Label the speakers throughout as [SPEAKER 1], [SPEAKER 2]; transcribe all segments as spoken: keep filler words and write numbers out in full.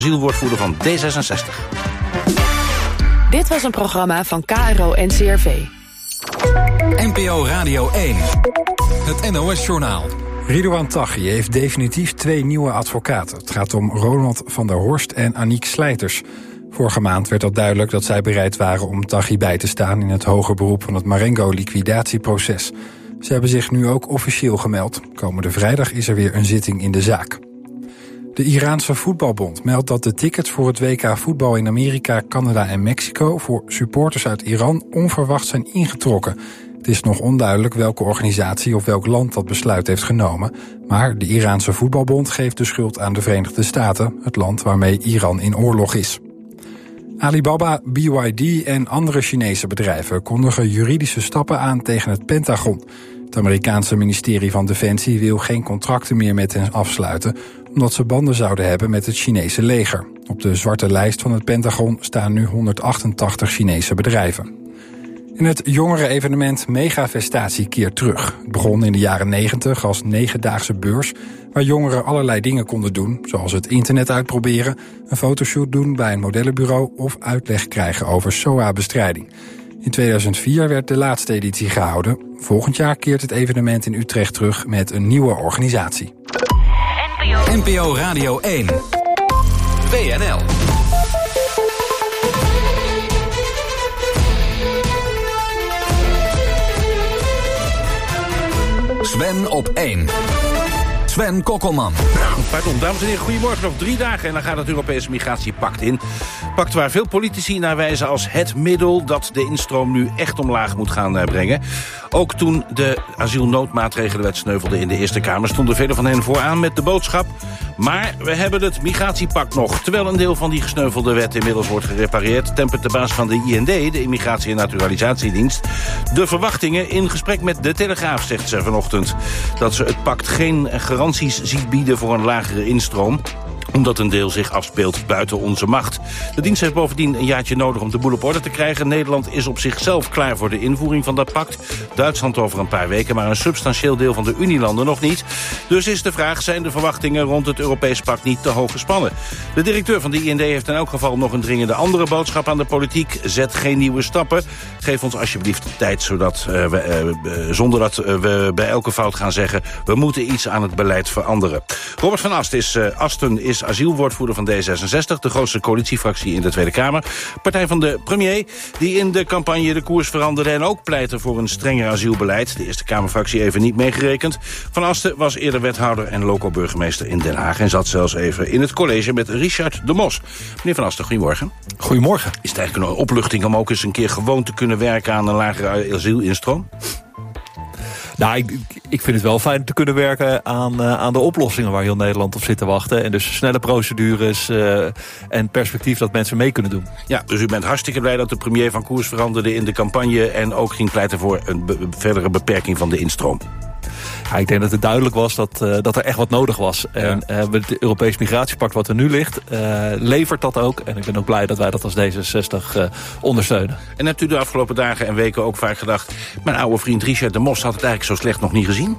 [SPEAKER 1] Asielwoordvoerder van D zesenzestig.
[SPEAKER 2] Dit was een programma van K R O N C R V.
[SPEAKER 3] N P O Radio één. Het N O S-journaal.
[SPEAKER 4] Ridouan Taghi heeft definitief twee nieuwe advocaten. Het gaat om Ronald van der Horst en Aniek Slijters. Vorige maand werd al duidelijk dat zij bereid waren om Taghi bij te staan in het hoger beroep van het Marengo-liquidatieproces. Ze hebben zich nu ook officieel gemeld. Komende vrijdag is er weer een zitting in de zaak. De Iraanse voetbalbond meldt dat de tickets voor het W K voetbal in Amerika, Canada en Mexico voor supporters uit Iran onverwacht zijn ingetrokken. Het is nog onduidelijk welke organisatie of welk land dat besluit heeft genomen. Maar de Iraanse voetbalbond geeft de schuld aan de Verenigde Staten, het land waarmee Iran in oorlog is. Alibaba, B Y D en andere Chinese bedrijven kondigen juridische stappen aan tegen het Pentagon. Het Amerikaanse ministerie van Defensie wil geen contracten meer met hen afsluiten, omdat ze banden zouden hebben met het Chinese leger. Op de zwarte lijst van het Pentagon staan nu honderdachtentachtig Chinese bedrijven. En het jongere-evenement Megafestatie keert terug. Het begon in de jaren negentig als negendaagse beurs, waar jongeren allerlei dingen konden doen, zoals het internet uitproberen, een fotoshoot doen bij een modellenbureau of uitleg krijgen over S O A-bestrijding. In tweeduizend vier werd de laatste editie gehouden. Volgend jaar keert het evenement in Utrecht terug met een nieuwe organisatie.
[SPEAKER 3] N P O Radio één. W N L. Sven op één. Sven Kokkelman.
[SPEAKER 1] Pardon, dames en heren, goedemorgen. Nog drie dagen en dan gaat het Europese migratiepact in. Pact waar veel politici naar wijzen als het middel dat de instroom nu echt omlaag moet gaan brengen. Ook toen de asielnoodmaatregelenwet sneuvelde in de Eerste Kamer stonden velen van hen vooraan met de boodschap: maar we hebben het migratiepact nog. Terwijl een deel van die gesneuvelde wet inmiddels wordt gerepareerd, tempert de baas van de I N D, de Immigratie- en Naturalisatiedienst, de verwachtingen in gesprek met de Telegraaf, zegt ze vanochtend. Dat ze het pact geen garanties ziet bieden voor een lagere instroom, omdat een deel zich afspeelt buiten onze macht. De dienst heeft bovendien een jaartje nodig om de boel op orde te krijgen. Nederland is op zichzelf klaar voor de invoering van dat pact. Duitsland over een paar weken, maar een substantieel deel van de Unielanden nog niet. Dus is de vraag, zijn de verwachtingen rond het Europees pact niet te hoog gespannen? De directeur van de I N D heeft in elk geval nog een dringende andere boodschap aan de politiek. Zet geen nieuwe stappen. Geef ons alsjeblieft tijd, zodat uh, we, uh, zonder dat uh, we bij elke fout gaan zeggen, we moeten iets aan het beleid veranderen. Robert van Ast is, uh, Asten is asielwoordvoerder van D zesenzestig, de grootste coalitiefractie in de Tweede Kamer. Partij van de premier, die in de campagne de koers veranderde en ook pleitte voor een strenger asielbeleid. De Eerste Kamerfractie even niet meegerekend. Van Asten was eerder wethouder en loco-burgemeester in Den Haag en zat zelfs even in het college met Richard de Mos. Meneer Van Asten, goedemorgen.
[SPEAKER 5] Goedemorgen.
[SPEAKER 1] Is het eigenlijk een opluchting om ook eens een keer gewoon te kunnen werken aan een lagere asielinstroom?
[SPEAKER 5] Nou, ik, ik vind het wel fijn te kunnen werken aan, uh, aan de oplossingen waar heel Nederland op zit te wachten. En dus snelle procedures uh, en perspectief dat mensen mee kunnen doen.
[SPEAKER 1] Ja, dus u bent hartstikke blij dat de premier van koers veranderde in de campagne en ook ging pleiten voor een be- verdere beperking van de instroom.
[SPEAKER 5] Ja, ik denk dat het duidelijk was dat, uh, dat er echt wat nodig was. Ja. En uh, het Europees Migratiepact wat er nu ligt, uh, levert dat ook. En ik ben ook blij dat wij dat als D zesenzestig uh, ondersteunen.
[SPEAKER 1] En hebt u de afgelopen dagen en weken ook vaak gedacht, mijn oude vriend Richard de Mos had het eigenlijk zo slecht nog niet gezien?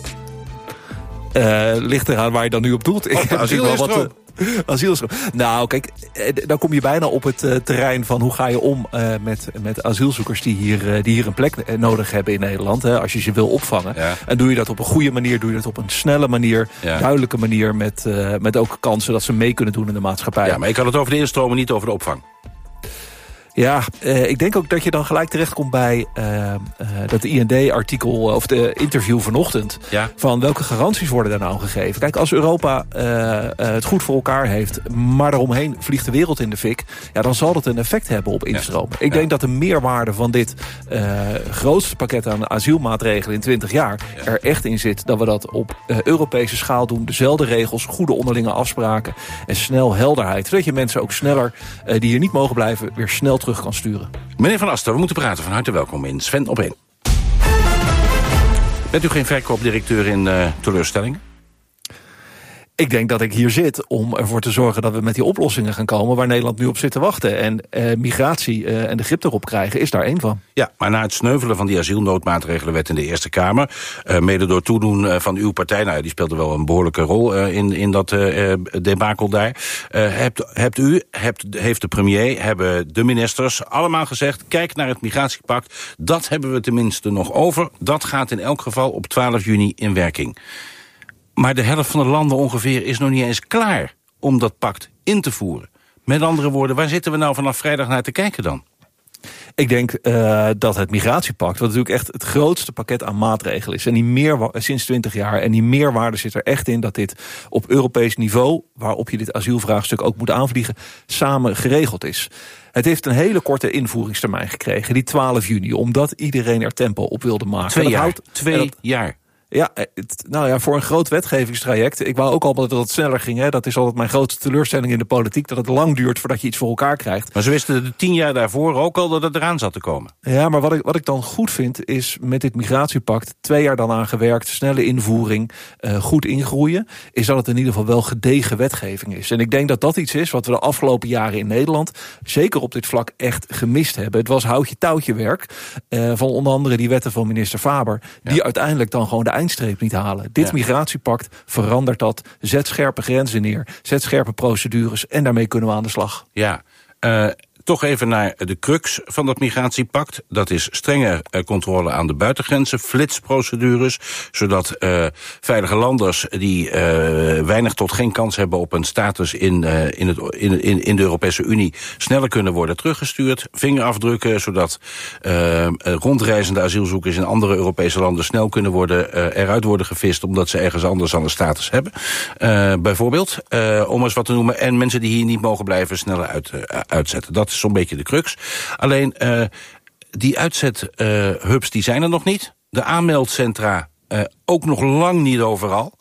[SPEAKER 5] Uh, ligt eraan waar je dan nu op doelt.
[SPEAKER 1] Op de asielinstroom.
[SPEAKER 5] Asielstroom. Nou, kijk, dan kom je bijna op het uh, terrein van hoe ga je om uh, met, met asielzoekers die hier, uh, die hier een plek nodig hebben in Nederland. Hè, als je ze wil opvangen. Ja. En doe je dat op een goede manier, doe je dat op een snelle manier, ja. duidelijke manier, met, uh, met ook kansen dat ze mee kunnen doen in de maatschappij.
[SPEAKER 1] Ja, maar ik had het over de instromen, niet over de opvang.
[SPEAKER 5] Ja, uh, ik denk ook dat je dan gelijk terechtkomt bij uh, uh, dat I N D-artikel of de interview vanochtend. Ja. Van welke garanties worden daar nou gegeven? Kijk, als Europa uh, uh, het goed voor elkaar heeft, maar eromheen vliegt de wereld in de fik, ja, dan zal dat een effect hebben op instromen. Ja. Ik denk ja. dat de meerwaarde van dit uh, grootste pakket aan asielmaatregelen in twintig jaar ja. er echt in zit dat we dat op uh, Europese schaal doen. Dezelfde regels, goede onderlinge afspraken en snel helderheid. Zodat je mensen ook sneller, uh, die hier niet mogen blijven, weer snel terug kan sturen.
[SPEAKER 1] Meneer Van Asten, we moeten praten. Van harte welkom in Sven op één. Bent u geen verkoopdirecteur in uh, teleurstellingen?
[SPEAKER 5] Ik denk dat ik hier zit om ervoor te zorgen dat we met die oplossingen gaan komen waar Nederland nu op zit te wachten. En uh, migratie uh, en de grip erop krijgen is daar één van.
[SPEAKER 1] Ja, maar na het sneuvelen van die asielnoodmaatregelenwet in de Eerste Kamer, uh, mede door toedoen uh, van uw partij, nou ja, die speelde wel een behoorlijke rol uh, in, in dat uh, debakel daar. Uh, hebt, hebt u, hebt, heeft de premier, hebben de ministers allemaal gezegd, kijk naar het migratiepact, dat hebben we tenminste nog over. Dat gaat in elk geval op twaalf juni in werking. Maar de helft van de landen ongeveer is nog niet eens klaar om dat pact in te voeren. Met andere woorden, waar zitten we nou vanaf vrijdag naar te kijken dan?
[SPEAKER 5] Ik denk uh, dat het migratiepact, wat natuurlijk echt het grootste pakket aan maatregelen is, en die meer, sinds twintig jaar, en die meerwaarde zit er echt in dat dit op Europees niveau, waarop je dit asielvraagstuk ook moet aanvliegen, samen geregeld is. Het heeft een hele korte invoeringstermijn gekregen, die twaalf juni, omdat iedereen er tempo op wilde maken.
[SPEAKER 1] Twee jaar.
[SPEAKER 5] Houdt,
[SPEAKER 1] Twee
[SPEAKER 5] dat,
[SPEAKER 1] jaar.
[SPEAKER 5] Ja, het, nou ja, voor een groot wetgevingstraject. Ik wou ook al dat het sneller ging. Hè. Dat is altijd mijn grootste teleurstelling in de politiek. Dat het lang duurt voordat je iets voor elkaar krijgt.
[SPEAKER 1] Maar ze wisten de tien jaar daarvoor ook al dat het eraan zat te komen.
[SPEAKER 5] Ja, maar wat ik, wat ik dan goed vind is met dit migratiepact, twee jaar dan aan gewerkt, snelle invoering, uh, goed ingroeien, is dat het in ieder geval wel gedegen wetgeving is. En ik denk dat dat iets is wat we de afgelopen jaren in Nederland, zeker op dit vlak, echt gemist hebben. Het was houtje-touwtje werk uh, van onder andere die wetten van minister Faber, die ja. uiteindelijk dan gewoon de eindstreep niet halen. Dit ja. migratiepact verandert dat. Zet scherpe grenzen neer. Zet scherpe procedures. En daarmee kunnen we aan de slag.
[SPEAKER 1] Ja, uh, toch even naar de crux van dat migratiepact. Dat is strenge uh, controle aan de buitengrenzen, flitsprocedures, zodat uh, veilige landers die uh, weinig tot geen kans hebben op een status in, uh, in, het, in, in, in de Europese Unie sneller kunnen worden teruggestuurd. Vingerafdrukken, zodat uh, rondreizende asielzoekers in andere Europese landen snel kunnen worden, uh, eruit worden gevist omdat ze ergens anders dan een status hebben. Uh, bijvoorbeeld, uh, om eens wat te noemen. En mensen die hier niet mogen blijven sneller uit, uh, uitzetten. Dat is zo'n beetje de crux. Alleen, uh, die uitzethubs uh, die zijn er nog niet. De aanmeldcentra uh, ook nog lang niet overal.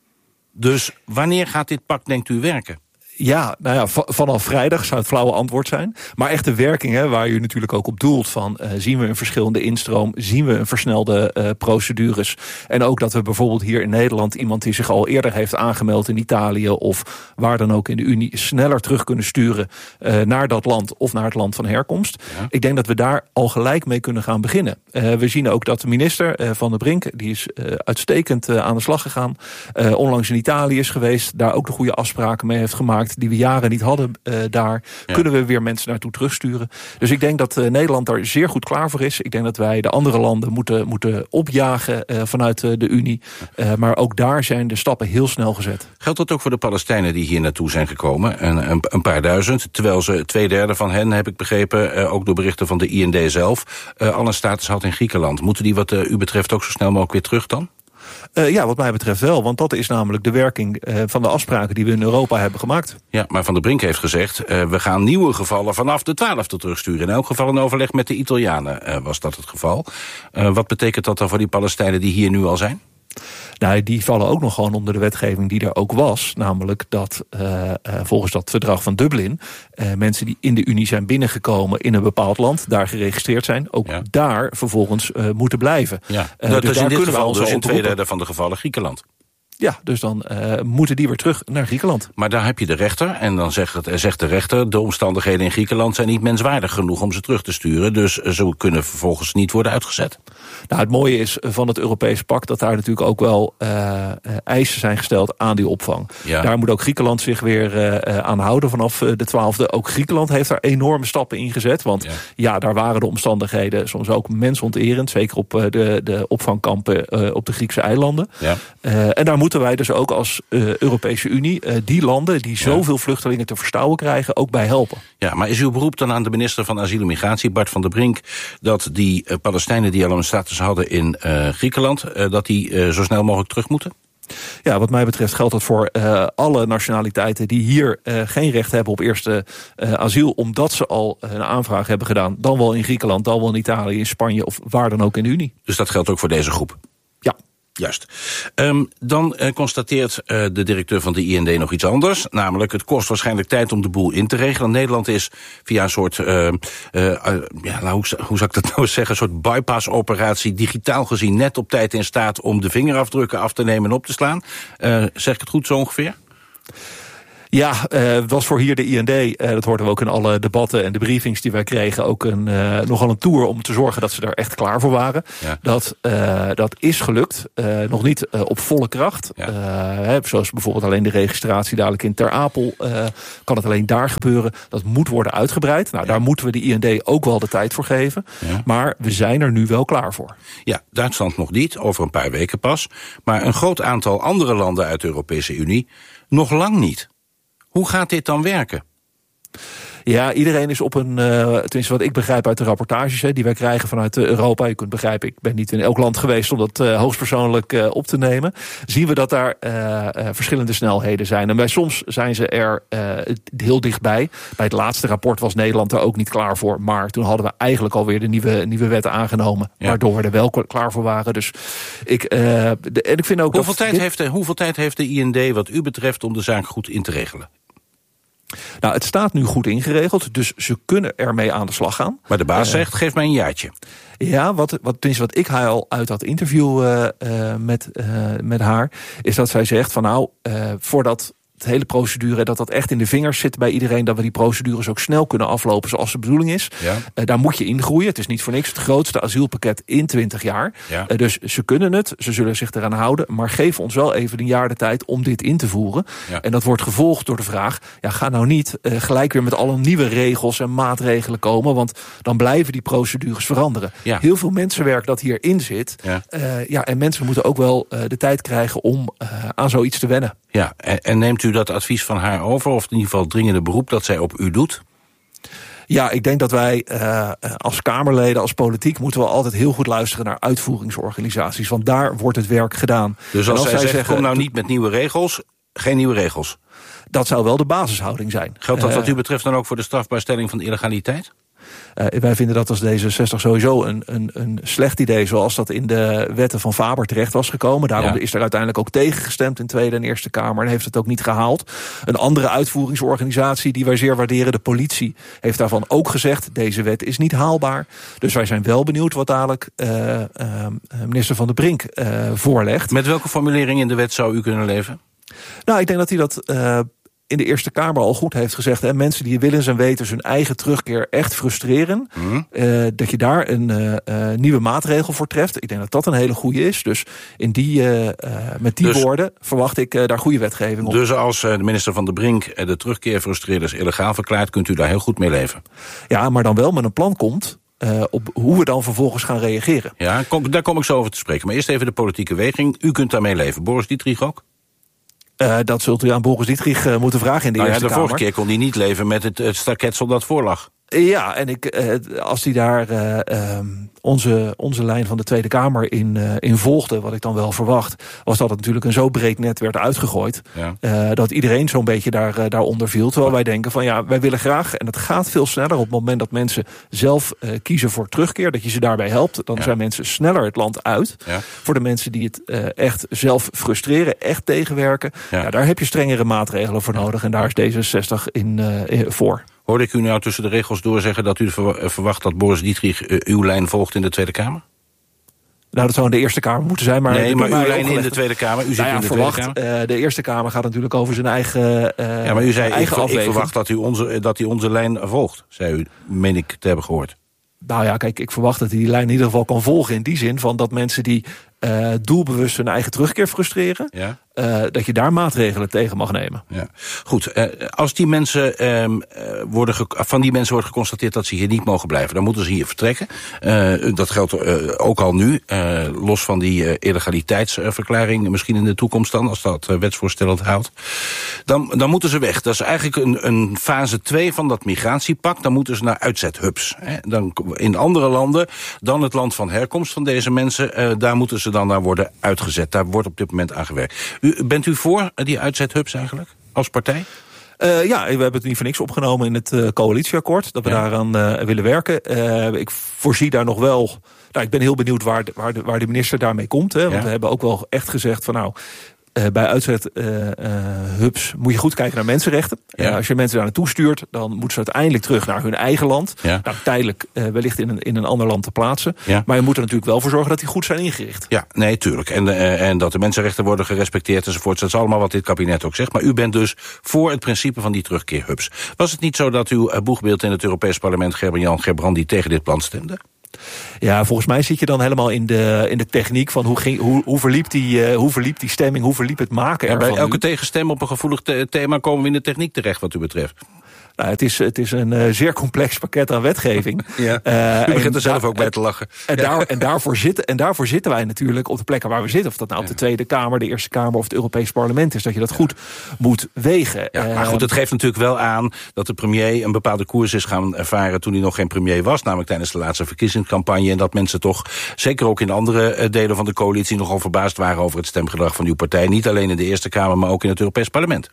[SPEAKER 1] Dus wanneer gaat dit pact, denkt u, werken?
[SPEAKER 5] Ja, nou ja, vanaf vrijdag zou het flauwe antwoord zijn. Maar echt de werking, hè, waar u natuurlijk ook op doelt van uh, zien we een verschillende instroom, zien we een versnelde uh, procedures. En ook dat we bijvoorbeeld hier in Nederland iemand die zich al eerder heeft aangemeld in Italië of waar dan ook in de Unie sneller terug kunnen sturen uh, naar dat land of naar het land van herkomst. Ja. Ik denk dat we daar al gelijk mee kunnen gaan beginnen. Uh, we zien ook dat de minister uh, Van der Brink, die is uh, uitstekend uh, aan de slag gegaan. Uh, onlangs in Italië is geweest, daar ook de goede afspraken mee heeft gemaakt die we jaren niet hadden uh, daar, ja. kunnen we weer mensen naartoe terugsturen. Dus ik denk dat uh, Nederland daar zeer goed klaar voor is. Ik denk dat wij de andere landen moeten, moeten opjagen uh, vanuit uh, de Unie. Uh, maar ook daar zijn de stappen heel snel gezet.
[SPEAKER 1] Geldt dat ook voor de Palestijnen die hier naartoe zijn gekomen? Een, een, een paar duizend, terwijl ze twee derde van hen, heb ik begrepen, uh, ook door berichten van de I N D zelf, uh, al een status had in Griekenland. Moeten die wat uh, u betreft ook zo snel mogelijk weer terug dan?
[SPEAKER 5] Uh, ja, wat mij betreft wel, want dat is namelijk de werking uh, van de afspraken die we in Europa hebben gemaakt.
[SPEAKER 1] Ja, maar Van der Brink heeft gezegd, uh, we gaan nieuwe gevallen vanaf de twaalfde terugsturen. In elk geval een overleg met de Italianen uh, was dat het geval. Uh, wat betekent dat dan voor die Palestijnen die hier nu al zijn?
[SPEAKER 5] Nou, die vallen ook nog gewoon onder de wetgeving die er ook was. Namelijk dat uh, uh, volgens dat verdrag van Dublin Uh, mensen die in de Unie zijn binnengekomen in een bepaald land, daar geregistreerd zijn, ook ja. daar vervolgens uh, moeten blijven.
[SPEAKER 1] Ja. Uh, dat dus is in dit geval dus in twee derde van de gevallen Griekenland.
[SPEAKER 5] Ja, dus dan uh, moeten die weer terug naar Griekenland.
[SPEAKER 1] Maar daar heb je de rechter en dan zegt, het, zegt de rechter, de omstandigheden in Griekenland zijn niet menswaardig genoeg om ze terug te sturen. Dus ze kunnen vervolgens niet worden uitgezet.
[SPEAKER 5] Nou, het mooie is van het Europese pact dat daar natuurlijk ook wel uh, uh, eisen zijn gesteld aan die opvang. Ja. Daar moet ook Griekenland zich weer uh, aan houden vanaf de twaalfde. Ook Griekenland heeft daar enorme stappen in gezet. Want ja, ja daar waren de omstandigheden soms ook mensonterend. Zeker op uh, de, de opvangkampen uh, op de Griekse eilanden. Ja. Uh, en daar moeten wij dus ook als uh, Europese Unie uh, die landen die zoveel ja. vluchtelingen te verstouwen krijgen ook bij helpen.
[SPEAKER 1] Ja, maar is uw beroep dan aan de minister van Asiel en Migratie, Bart van der Brink, dat die uh, Palestijnen die al een status hadden in uh, Griekenland, uh, dat die uh, zo snel mogelijk terug moeten?
[SPEAKER 5] Ja, wat mij betreft geldt dat voor uh, alle nationaliteiten die hier uh, geen recht hebben op eerste uh, asiel, omdat ze al een aanvraag hebben gedaan, dan wel in Griekenland, dan wel in Italië, in Spanje of waar dan ook in de Unie.
[SPEAKER 1] Dus dat geldt ook voor deze groep?
[SPEAKER 5] Ja.
[SPEAKER 1] Juist. Um, dan uh, constateert uh, de directeur van de I N D nog iets anders. Namelijk, het kost waarschijnlijk tijd om de boel in te regelen. Nederland is via een soort, uh, uh, uh, ja, nou, hoe, hoe zou ik dat nou zeggen, een soort bypass-operatie, digitaal gezien net op tijd in staat om de vingerafdrukken af te nemen en op te slaan. Uh, zeg ik het goed zo ongeveer?
[SPEAKER 5] Ja, uh, het was voor hier de I N D, uh, dat hoorden we ook in alle debatten en de briefings die wij kregen, ook een, uh, nogal een tour om te zorgen dat ze er echt klaar voor waren. Ja. Dat, uh, dat is gelukt, uh, nog niet uh, op volle kracht. Ja. Uh, hè, zoals bijvoorbeeld alleen de registratie dadelijk in Ter Apel, uh, kan het alleen daar gebeuren. Dat moet worden uitgebreid. Nou, ja. Daar moeten we de I N D ook wel de tijd voor geven. Ja. Maar we zijn er nu wel klaar voor.
[SPEAKER 1] Ja, Duitsland nog niet, over een paar weken pas. Maar een groot aantal andere landen uit de Europese Unie nog lang niet. Hoe gaat dit dan werken?
[SPEAKER 5] Ja, iedereen is op een, uh, tenminste wat ik begrijp uit de rapportages hè, die wij krijgen vanuit Europa. Je kunt begrijpen, ik ben niet in elk land geweest om dat uh, hoogstpersoonlijk uh, op te nemen. Zien we dat daar uh, uh, verschillende snelheden zijn. En bij soms zijn ze er uh, heel dichtbij. Bij het laatste rapport was Nederland er ook niet klaar voor. Maar toen hadden we eigenlijk alweer de nieuwe, nieuwe wetten aangenomen. Ja. Waardoor we er wel klaar voor waren. Dus ik, uh, de, en ik vind ook
[SPEAKER 1] hoeveel,
[SPEAKER 5] dat
[SPEAKER 1] tijd dit... heeft de, hoeveel tijd heeft de I N D wat u betreft om de zaak goed in te regelen?
[SPEAKER 5] Nou, het staat nu goed ingeregeld, dus ze kunnen ermee aan de slag gaan.
[SPEAKER 1] Maar de baas uh, zegt, geef mij een jaartje.
[SPEAKER 5] Ja, wat, wat, tenminste wat ik haal uit dat interview uh, uh, met, uh, met haar, is dat zij zegt van nou, uh, voordat het hele procedure, dat dat echt in de vingers zit bij iedereen, dat we die procedures ook snel kunnen aflopen zoals de bedoeling is. Ja. Uh, daar moet je ingroeien. Het is niet voor niks het grootste asielpakket in twintig jaar. Ja. Uh, dus ze kunnen het, ze zullen zich eraan houden, maar geef ons wel even een jaar de tijd om dit in te voeren. Ja. En dat wordt gevolgd door de vraag, ja, ga nou niet uh, gelijk weer met alle nieuwe regels en maatregelen komen, want dan blijven die procedures veranderen. Ja. Heel veel mensenwerk dat hierin zit. Ja. Uh, ja, en mensen moeten ook wel uh, de tijd krijgen om uh, aan zoiets te wennen.
[SPEAKER 1] Ja, en, en neemt u dat advies van haar over, of in ieder geval het dringende beroep dat zij op u doet?
[SPEAKER 5] Ja, ik denk dat wij uh, als Kamerleden, als politiek, moeten we altijd heel goed luisteren naar uitvoeringsorganisaties. Want daar wordt het werk gedaan.
[SPEAKER 1] Dus als, als zij, zij zegt, zeggen, kom nou niet met nieuwe regels, geen nieuwe regels.
[SPEAKER 5] Dat zou wel de basishouding zijn.
[SPEAKER 1] Geldt dat wat u betreft dan ook voor de strafbaarstelling van illegaliteit?
[SPEAKER 5] Uh, wij vinden dat als D zesenzestig sowieso een, een, een slecht idee, zoals dat in de wetten van Faber terecht was gekomen. Daarom ja. is er uiteindelijk ook tegen gestemd in Tweede en Eerste Kamer en heeft het ook niet gehaald. Een andere uitvoeringsorganisatie die wij zeer waarderen, de politie, heeft daarvan ook gezegd, deze wet is niet haalbaar. Dus wij zijn wel benieuwd wat dadelijk uh, uh, minister Van der Brink uh, voorlegt.
[SPEAKER 1] Met welke formulering in de wet zou u kunnen leven?
[SPEAKER 5] Nou, ik denk dat hij dat Uh, in de Eerste Kamer al goed heeft gezegd, hè, mensen die willens en wetens hun eigen terugkeer echt frustreren, mm. uh, dat je daar een uh, uh, nieuwe maatregel voor treft. Ik denk dat dat een hele goede is. Dus in die, uh, uh, met die dus, woorden verwacht ik uh, daar goede wetgeving op.
[SPEAKER 1] Dus als uh, de minister Van der Brink uh, de terugkeerfrustreerders illegaal verklaart, kunt u daar heel goed mee leven?
[SPEAKER 5] Ja, maar dan wel met een plan komt Uh, op hoe we dan vervolgens gaan reageren.
[SPEAKER 1] Ja, kom, daar kom ik zo over te spreken. Maar eerst even de politieke weging. U kunt daarmee leven. Boris Dittrich ook?
[SPEAKER 5] Uh, dat zult u aan Boris Dittrich uh, moeten vragen in de nou Eerste
[SPEAKER 1] ja, de
[SPEAKER 5] Kamer.
[SPEAKER 1] De vorige keer kon hij niet leven met het, het staketsel dat voorlag.
[SPEAKER 5] Ja, en ik, uh, als hij daar uh, um, onze, onze lijn van de Tweede Kamer in, uh, in volgde, wat ik dan wel verwacht, was dat het natuurlijk een zo breed net werd uitgegooid, ja. uh, dat iedereen zo'n beetje daar, uh, daaronder viel. Terwijl wij denken van ja, wij willen graag, en het gaat veel sneller op het moment dat mensen zelf uh, kiezen voor terugkeer, dat je ze daarbij helpt, dan ja. zijn mensen sneller het land uit. Ja. Voor de mensen die het uh, echt zelf frustreren, echt tegenwerken, ja. Ja, daar heb je strengere maatregelen voor nodig en daar is D zesenzestig in, uh, in voor.
[SPEAKER 1] Hoorde ik u nou tussen de regels door zeggen dat u verwacht dat Boris Dittrich uh, uw lijn volgt in de Tweede Kamer?
[SPEAKER 5] Nou, dat zou in de Eerste Kamer moeten zijn. Maar
[SPEAKER 1] nee, maar uw lijn in de Tweede Kamer, u zit nou ja, in de
[SPEAKER 5] verwacht,
[SPEAKER 1] Tweede Kamer.
[SPEAKER 5] Uh, de Eerste Kamer gaat natuurlijk over zijn eigen uh,
[SPEAKER 1] Ja, maar u zei,
[SPEAKER 5] eigen
[SPEAKER 1] ik, ik verwacht dat u onze, dat hij onze lijn volgt, zei u, meen ik te hebben gehoord.
[SPEAKER 5] Nou ja, kijk, ik verwacht dat hij die lijn in ieder geval kan volgen in die zin van dat mensen die uh, doelbewust hun eigen terugkeer frustreren, ja. uh, dat je daar maatregelen tegen mag nemen.
[SPEAKER 1] Ja. Goed, uh, als die mensen um, worden ge- van die mensen wordt geconstateerd dat ze hier niet mogen blijven, dan moeten ze hier vertrekken. Uh, dat geldt uh, ook al nu, uh, los van die uh, illegaliteitsverklaring, misschien in de toekomst dan, als dat uh, wetsvoorstel het haalt. Dan, dan moeten ze weg. Dat is eigenlijk een, een fase twee van dat migratiepact. Dan moeten ze naar uitzethubs. Hè. Dan, in andere landen dan het land van herkomst van deze mensen, uh, daar moeten ze dan naar worden uitgezet. Daar wordt op dit moment aan gewerkt. U, bent u voor die uitzethubs eigenlijk, als partij?
[SPEAKER 5] Uh, ja, we hebben het niet voor niks opgenomen in het uh, coalitieakkoord, dat we ja. daaraan uh, willen werken. Uh, ik voorzie daar nog wel. Nou, ik ben heel benieuwd waar de, waar de, waar de minister daarmee komt. Hè, want ja. we hebben ook wel echt gezegd van nou, Uh, bij uitzethubs uh, uh, moet je goed kijken naar mensenrechten. Ja. Uh, als je mensen daar naartoe stuurt, dan moeten ze uiteindelijk terug naar hun eigen land. Ja. Nou, tijdelijk uh, wellicht in een, in een ander land te plaatsen. Ja. Maar je moet er natuurlijk wel voor zorgen dat die goed zijn ingericht.
[SPEAKER 1] Ja, nee, tuurlijk. En, uh, en dat de mensenrechten worden gerespecteerd enzovoort. Dat is allemaal wat dit kabinet ook zegt. Maar u bent dus voor het principe van die terugkeerhubs. Was het niet zo dat uw uh, boegbeeld in het Europees Parlement, Gerben-Jan Gerbrandy, tegen dit plan stemde?
[SPEAKER 5] Ja, volgens mij zit je dan helemaal in de, in de techniek van hoe, ging, hoe, hoe, verliep die, uh, hoe verliep die stemming, hoe verliep het maken
[SPEAKER 1] ja,
[SPEAKER 5] ervan.
[SPEAKER 1] Bij elke
[SPEAKER 5] nu.
[SPEAKER 1] tegenstem op een gevoelig te- thema komen we in de techniek terecht wat u betreft.
[SPEAKER 5] Nou, het, is, het is een uh, zeer complex pakket aan wetgeving.
[SPEAKER 1] Ja, uh, u begint er zelf ook bij te lachen.
[SPEAKER 5] En, daar, en, daarvoor zitten, en daarvoor zitten wij natuurlijk op de plekken waar we zitten. Of dat nou op de Tweede Kamer, de Eerste Kamer of het Europees Parlement is. Dat je dat goed moet wegen.
[SPEAKER 1] Ja, maar goed, het geeft natuurlijk wel aan dat de premier een bepaalde koers is gaan ervaren toen hij nog geen premier was. Namelijk tijdens de laatste verkiezingscampagne. En dat mensen toch, zeker ook in andere delen van de coalitie, nogal verbaasd waren over het stemgedrag van uw partij. Niet alleen in de Eerste Kamer, maar ook in het Europees Parlement.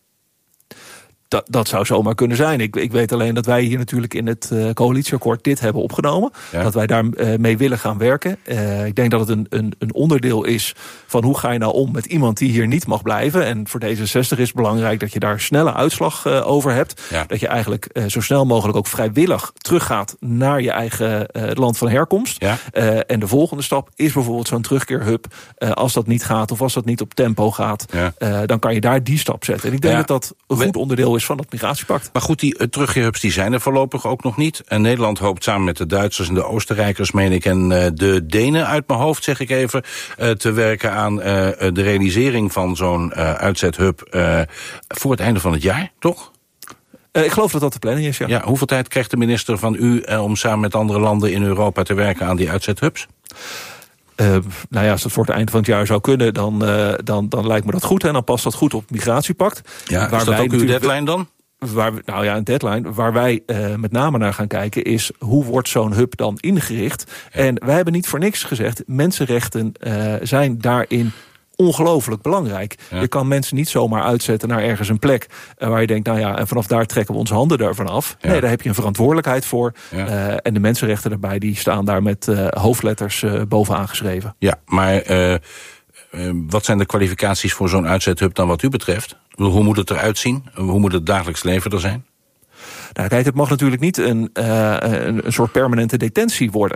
[SPEAKER 5] Dat, dat zou zomaar kunnen zijn. Ik, ik weet alleen dat wij hier natuurlijk in het uh, coalitieakkoord dit hebben opgenomen. Ja. Dat wij daar uh, mee willen gaan werken. Uh, ik denk dat het een, een, een onderdeel is van hoe ga je nou om met iemand die hier niet mag blijven. En voor D zesenzestig is het belangrijk dat je daar snelle uitslag uh, over hebt. Ja. Dat je eigenlijk uh, zo snel mogelijk ook vrijwillig teruggaat naar je eigen uh, land van herkomst. Ja. Uh, en de volgende stap is bijvoorbeeld zo'n terugkeerhub. Uh, als dat niet gaat of als dat niet op tempo gaat, ja. uh, dan kan je daar die stap zetten. En ik denk ja. dat dat een goed onderdeel is van het migratiepact.
[SPEAKER 1] Maar goed, die uh, terugkeerhubs die zijn er voorlopig ook nog niet. En Nederland hoopt samen met de Duitsers en de Oostenrijkers, meen ik, en uh, de Denen uit mijn hoofd, zeg ik even, uh, te werken aan uh, de realisering van zo'n uh, uitzethub uh, voor het einde van het jaar, toch?
[SPEAKER 5] Uh, ik geloof dat dat de planning is, ja.
[SPEAKER 1] Ja, hoeveel tijd krijgt de minister van u uh, om samen met andere landen in Europa te werken aan die uitzethubs?
[SPEAKER 5] Uh, nou ja, als dat voor het eind van het jaar zou kunnen, dan, uh, dan, dan lijkt me dat goed. En dan past dat goed op het migratiepact.
[SPEAKER 1] Ja, waar is dat ook uw deadline dan?
[SPEAKER 5] Waar, nou ja, een deadline. Waar wij uh, met name naar gaan kijken is, hoe wordt zo'n hub dan ingericht? Ja. En wij hebben niet voor niks gezegd, mensenrechten uh, zijn daarin ongelooflijk belangrijk. Ja. Je kan mensen niet zomaar uitzetten naar ergens een plek uh, waar je denkt, nou ja, en vanaf daar trekken we onze handen ervan af. Ja. Nee, daar heb je een verantwoordelijkheid voor. Ja. Uh, en de mensenrechten erbij, die staan daar met uh, hoofdletters uh, bovenaan geschreven.
[SPEAKER 1] Ja, maar uh, uh, wat zijn de kwalificaties voor zo'n uitzethub dan wat u betreft? Hoe moet het eruit zien? Hoe moet het dagelijks leven er zijn?
[SPEAKER 5] Nou, kijk, het mag natuurlijk niet een, uh, een, een soort permanente detentie worden.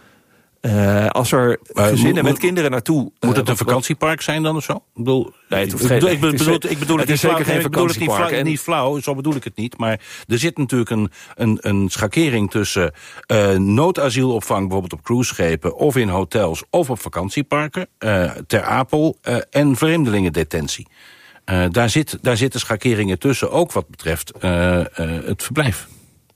[SPEAKER 5] Uh, als er maar gezinnen moet, met kinderen naartoe...
[SPEAKER 1] Moet uh, het een vakantiepark zijn dan of zo? Ik bedoel,
[SPEAKER 5] nee, het hoeft geen,
[SPEAKER 1] ik bedoel, ik bedoel het, het is
[SPEAKER 5] zeker
[SPEAKER 1] flauw,
[SPEAKER 5] geen vakantiepark.
[SPEAKER 1] Ik bedoel het niet flauw, niet flauw, zo bedoel ik het niet. Maar er zit natuurlijk een, een, een schakering tussen uh, noodasielopvang, bijvoorbeeld op cruiseschepen, of in hotels, of op vakantieparken, uh, ter Apel, uh, en vreemdelingendetentie. Uh, daar, zit, daar zitten schakeringen tussen, ook wat betreft uh, uh, het verblijf.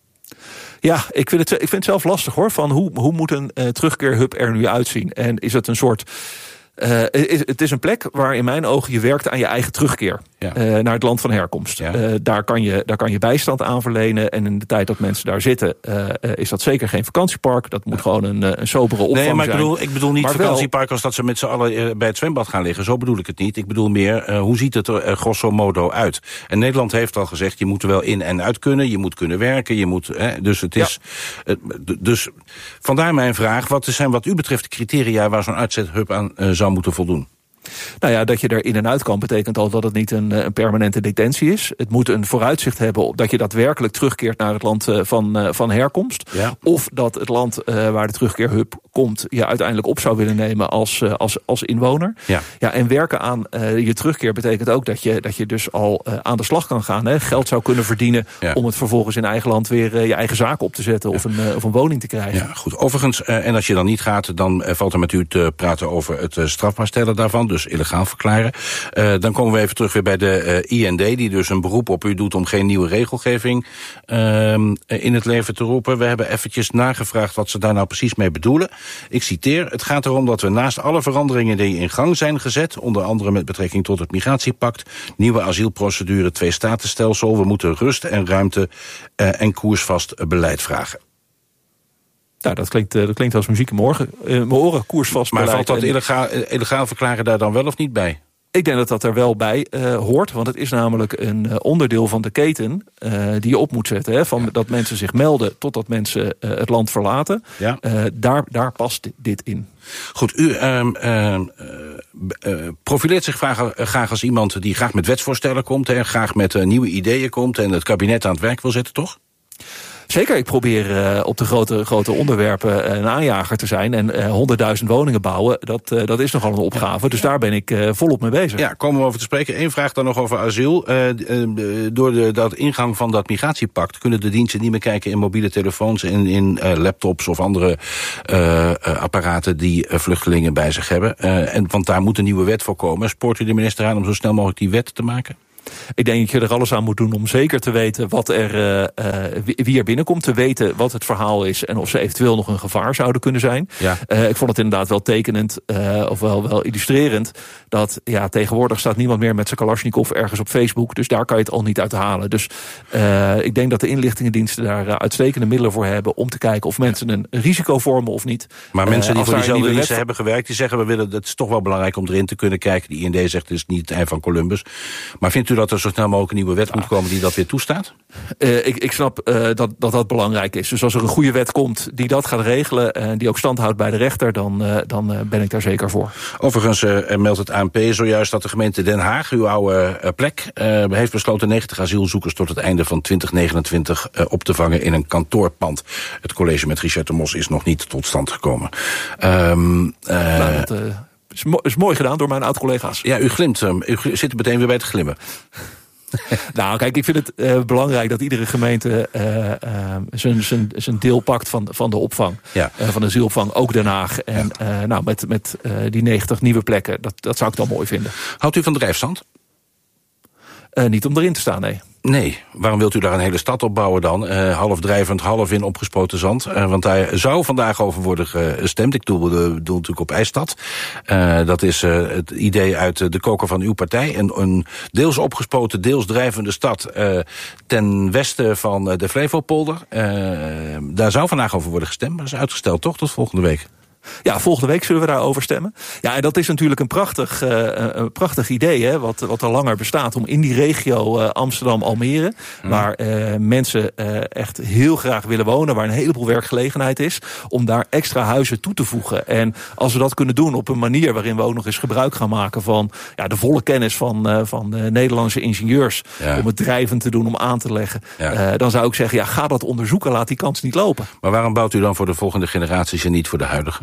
[SPEAKER 5] Ja, ik vind, het, ik vind het zelf lastig hoor. Van hoe, hoe moet een uh, terugkeerhub er nu uitzien? En is het een soort... Uh, is, het is een plek waar in mijn ogen je werkt aan je eigen terugkeer. Ja. Uh, naar het land van herkomst. Ja. Uh, daar, kan je, daar kan je bijstand aan verlenen. En in de tijd dat mensen daar zitten, uh, uh, is dat zeker geen vakantiepark. Dat moet ja. gewoon een, uh, een sobere opvang
[SPEAKER 1] nee, maar ik bedoel,
[SPEAKER 5] zijn.
[SPEAKER 1] Ik bedoel niet
[SPEAKER 5] maar
[SPEAKER 1] vakantiepark
[SPEAKER 5] wel,
[SPEAKER 1] als dat ze met z'n allen uh, bij het zwembad gaan liggen. Zo bedoel ik het niet. Ik bedoel meer, uh, hoe ziet het er uh, grosso modo uit? En Nederland heeft al gezegd, je moet er wel in en uit kunnen. Je moet kunnen werken. Je moet, uh, dus het is... Ja. Uh, d- dus vandaar mijn vraag. Wat zijn wat u betreft de criteria waar zo'n uitzethub aan uh, zou moeten voldoen?
[SPEAKER 5] Nou ja, dat je er in en uit kan betekent al dat het niet een, een permanente detentie is. Het moet een vooruitzicht hebben op dat je daadwerkelijk terugkeert naar het land van, van herkomst. Ja. Of dat het land uh, waar de terugkeerhub komt je uiteindelijk op zou willen nemen als, uh, als, als inwoner. Ja. Ja, en werken aan uh, je terugkeer betekent ook dat je, dat je dus al uh, aan de slag kan gaan. Hè, geld zou kunnen verdienen ja. om het vervolgens in eigen land weer uh, je eigen zaak op te zetten. Ja. Of, een, uh, of een woning te krijgen.
[SPEAKER 1] Ja, goed. Overigens, uh, en als je dan niet gaat, dan uh, valt er met u te praten over het uh, strafbaar stellen daarvan. Dus illegaal verklaren. Uh, dan komen we even terug weer bij de uh, I N D... die dus een beroep op u doet om geen nieuwe regelgeving uh, in het leven te roepen. We hebben eventjes nagevraagd wat ze daar nou precies mee bedoelen. Ik citeer, het gaat erom dat we naast alle veranderingen die in gang zijn gezet, onder andere met betrekking tot het migratiepact, nieuwe asielprocedure, twee-statenstelsel, we moeten rust en ruimte uh, en koersvast beleid vragen.
[SPEAKER 5] Nou, dat klinkt, dat klinkt als muziek in mijn oren. Uh, mijn oren, koersvast
[SPEAKER 1] maar
[SPEAKER 5] beleid.
[SPEAKER 1] valt dat illegaal, illegaal verklaren daar dan wel of niet bij?
[SPEAKER 5] Ik denk dat dat er wel bij uh, hoort. Want het is namelijk een uh, onderdeel van de keten uh, die je op moet zetten. Hè, van ja. Dat mensen zich melden totdat mensen uh, het land verlaten. Ja. Uh, daar, daar past dit in.
[SPEAKER 1] Goed, u uh, uh, uh, profileert zich graag, uh, graag als iemand die graag met wetsvoorstellen komt. En graag met uh, nieuwe ideeën komt en het kabinet aan het werk wil zetten, toch?
[SPEAKER 5] Zeker, ik probeer uh, op de grote, grote onderwerpen een aanjager te zijn. En honderdduizend uh, woningen bouwen, dat, uh, dat is nogal een opgave. Ja. Dus daar ben ik uh, volop mee bezig.
[SPEAKER 1] Ja, komen we over te spreken. Eén vraag dan nog over asiel. Uh, uh, door de dat ingang van dat migratiepact kunnen de diensten niet meer kijken in mobiele telefoons, in, in uh, laptops of andere uh, uh, apparaten die uh, vluchtelingen bij zich hebben. Uh, en, want daar moet een nieuwe wet voor komen. Spoort u de minister aan om zo snel mogelijk die wet te maken?
[SPEAKER 5] Ik denk dat je er alles aan moet doen om zeker te weten wat er, uh, wie er binnenkomt. Te weten wat het verhaal is en of ze eventueel nog een gevaar zouden kunnen zijn. Ja. Uh, ik vond het inderdaad wel tekenend, uh, of wel, wel illustrerend, dat ja, tegenwoordig staat niemand meer met zijn Kalashnikov ergens op Facebook. Dus daar kan je het al niet uit halen. Dus uh, ik denk dat de inlichtingendiensten daar uh, uitstekende middelen voor hebben om te kijken of mensen een risico vormen of niet.
[SPEAKER 1] Maar mensen die uh, voor diezelfde diensten wet... hebben gewerkt, die zeggen we willen, het is toch wel belangrijk om erin te kunnen kijken. De I N D zegt het is niet het eind van Columbus. Maar vindt u dat er zo snel mogelijk een nieuwe wet moet komen die dat weer toestaat?
[SPEAKER 5] Uh, ik, ik snap uh, dat, dat dat belangrijk is. Dus als er een goede wet komt die dat gaat regelen en die ook stand houdt bij de rechter, dan, uh, dan uh, ben ik daar zeker voor.
[SPEAKER 1] Overigens uh, meldt het A N P zojuist dat de gemeente Den Haag, uw oude uh, plek, uh, heeft besloten negentig asielzoekers tot het einde van twintig negenentwintig uh, op te vangen in een kantoorpand. Het college met Richard de Mos is nog niet tot stand gekomen. Um, uh,
[SPEAKER 5] nou, dat, uh... is, mo- is mooi gedaan door mijn oud-collega's.
[SPEAKER 1] Ja, u glimt. Um, u zit er meteen weer bij te glimmen.
[SPEAKER 5] Nou, kijk, ik vind het uh, belangrijk dat iedere gemeente uh, uh, zijn deel pakt van, van de opvang. Ja. Uh, van de asielopvang, ook Den Haag. En ja. uh, nou, met, met uh, die negentig nieuwe plekken, dat, dat zou ik dan mooi vinden.
[SPEAKER 1] Houdt u van drijfzand?
[SPEAKER 5] Uh, niet om erin te staan, nee.
[SPEAKER 1] Nee, waarom wilt u daar een hele stad op bouwen dan? Uh, half drijvend, half in opgespoten zand. Uh, want daar zou vandaag over worden gestemd. Ik doe, doe natuurlijk op IJsstad. Uh, dat is uh, het idee uit de koker van uw partij. Een, een deels opgespoten, deels drijvende stad uh, ten westen van uh, de Flevopolder. Uh, daar zou vandaag over worden gestemd, maar dat is uitgesteld toch tot volgende week?
[SPEAKER 5] Ja, volgende week zullen we daarover stemmen. Ja, en dat is natuurlijk een prachtig, uh, een prachtig idee, hè, wat, wat al langer bestaat, om in die regio uh, Amsterdam-Almere, mm. waar uh, mensen uh, echt heel graag willen wonen, waar een heleboel werkgelegenheid is, om daar extra huizen toe te voegen. En als we dat kunnen doen op een manier waarin we ook nog eens gebruik gaan maken van ja, de volle kennis van, uh, van de Nederlandse ingenieurs, ja. om het drijvend te doen, om aan te leggen, ja. uh, dan zou ik zeggen, ja, ga dat onderzoeken, laat die kans niet lopen.
[SPEAKER 1] Maar waarom bouwt u dan voor de volgende generaties en niet voor de huidige?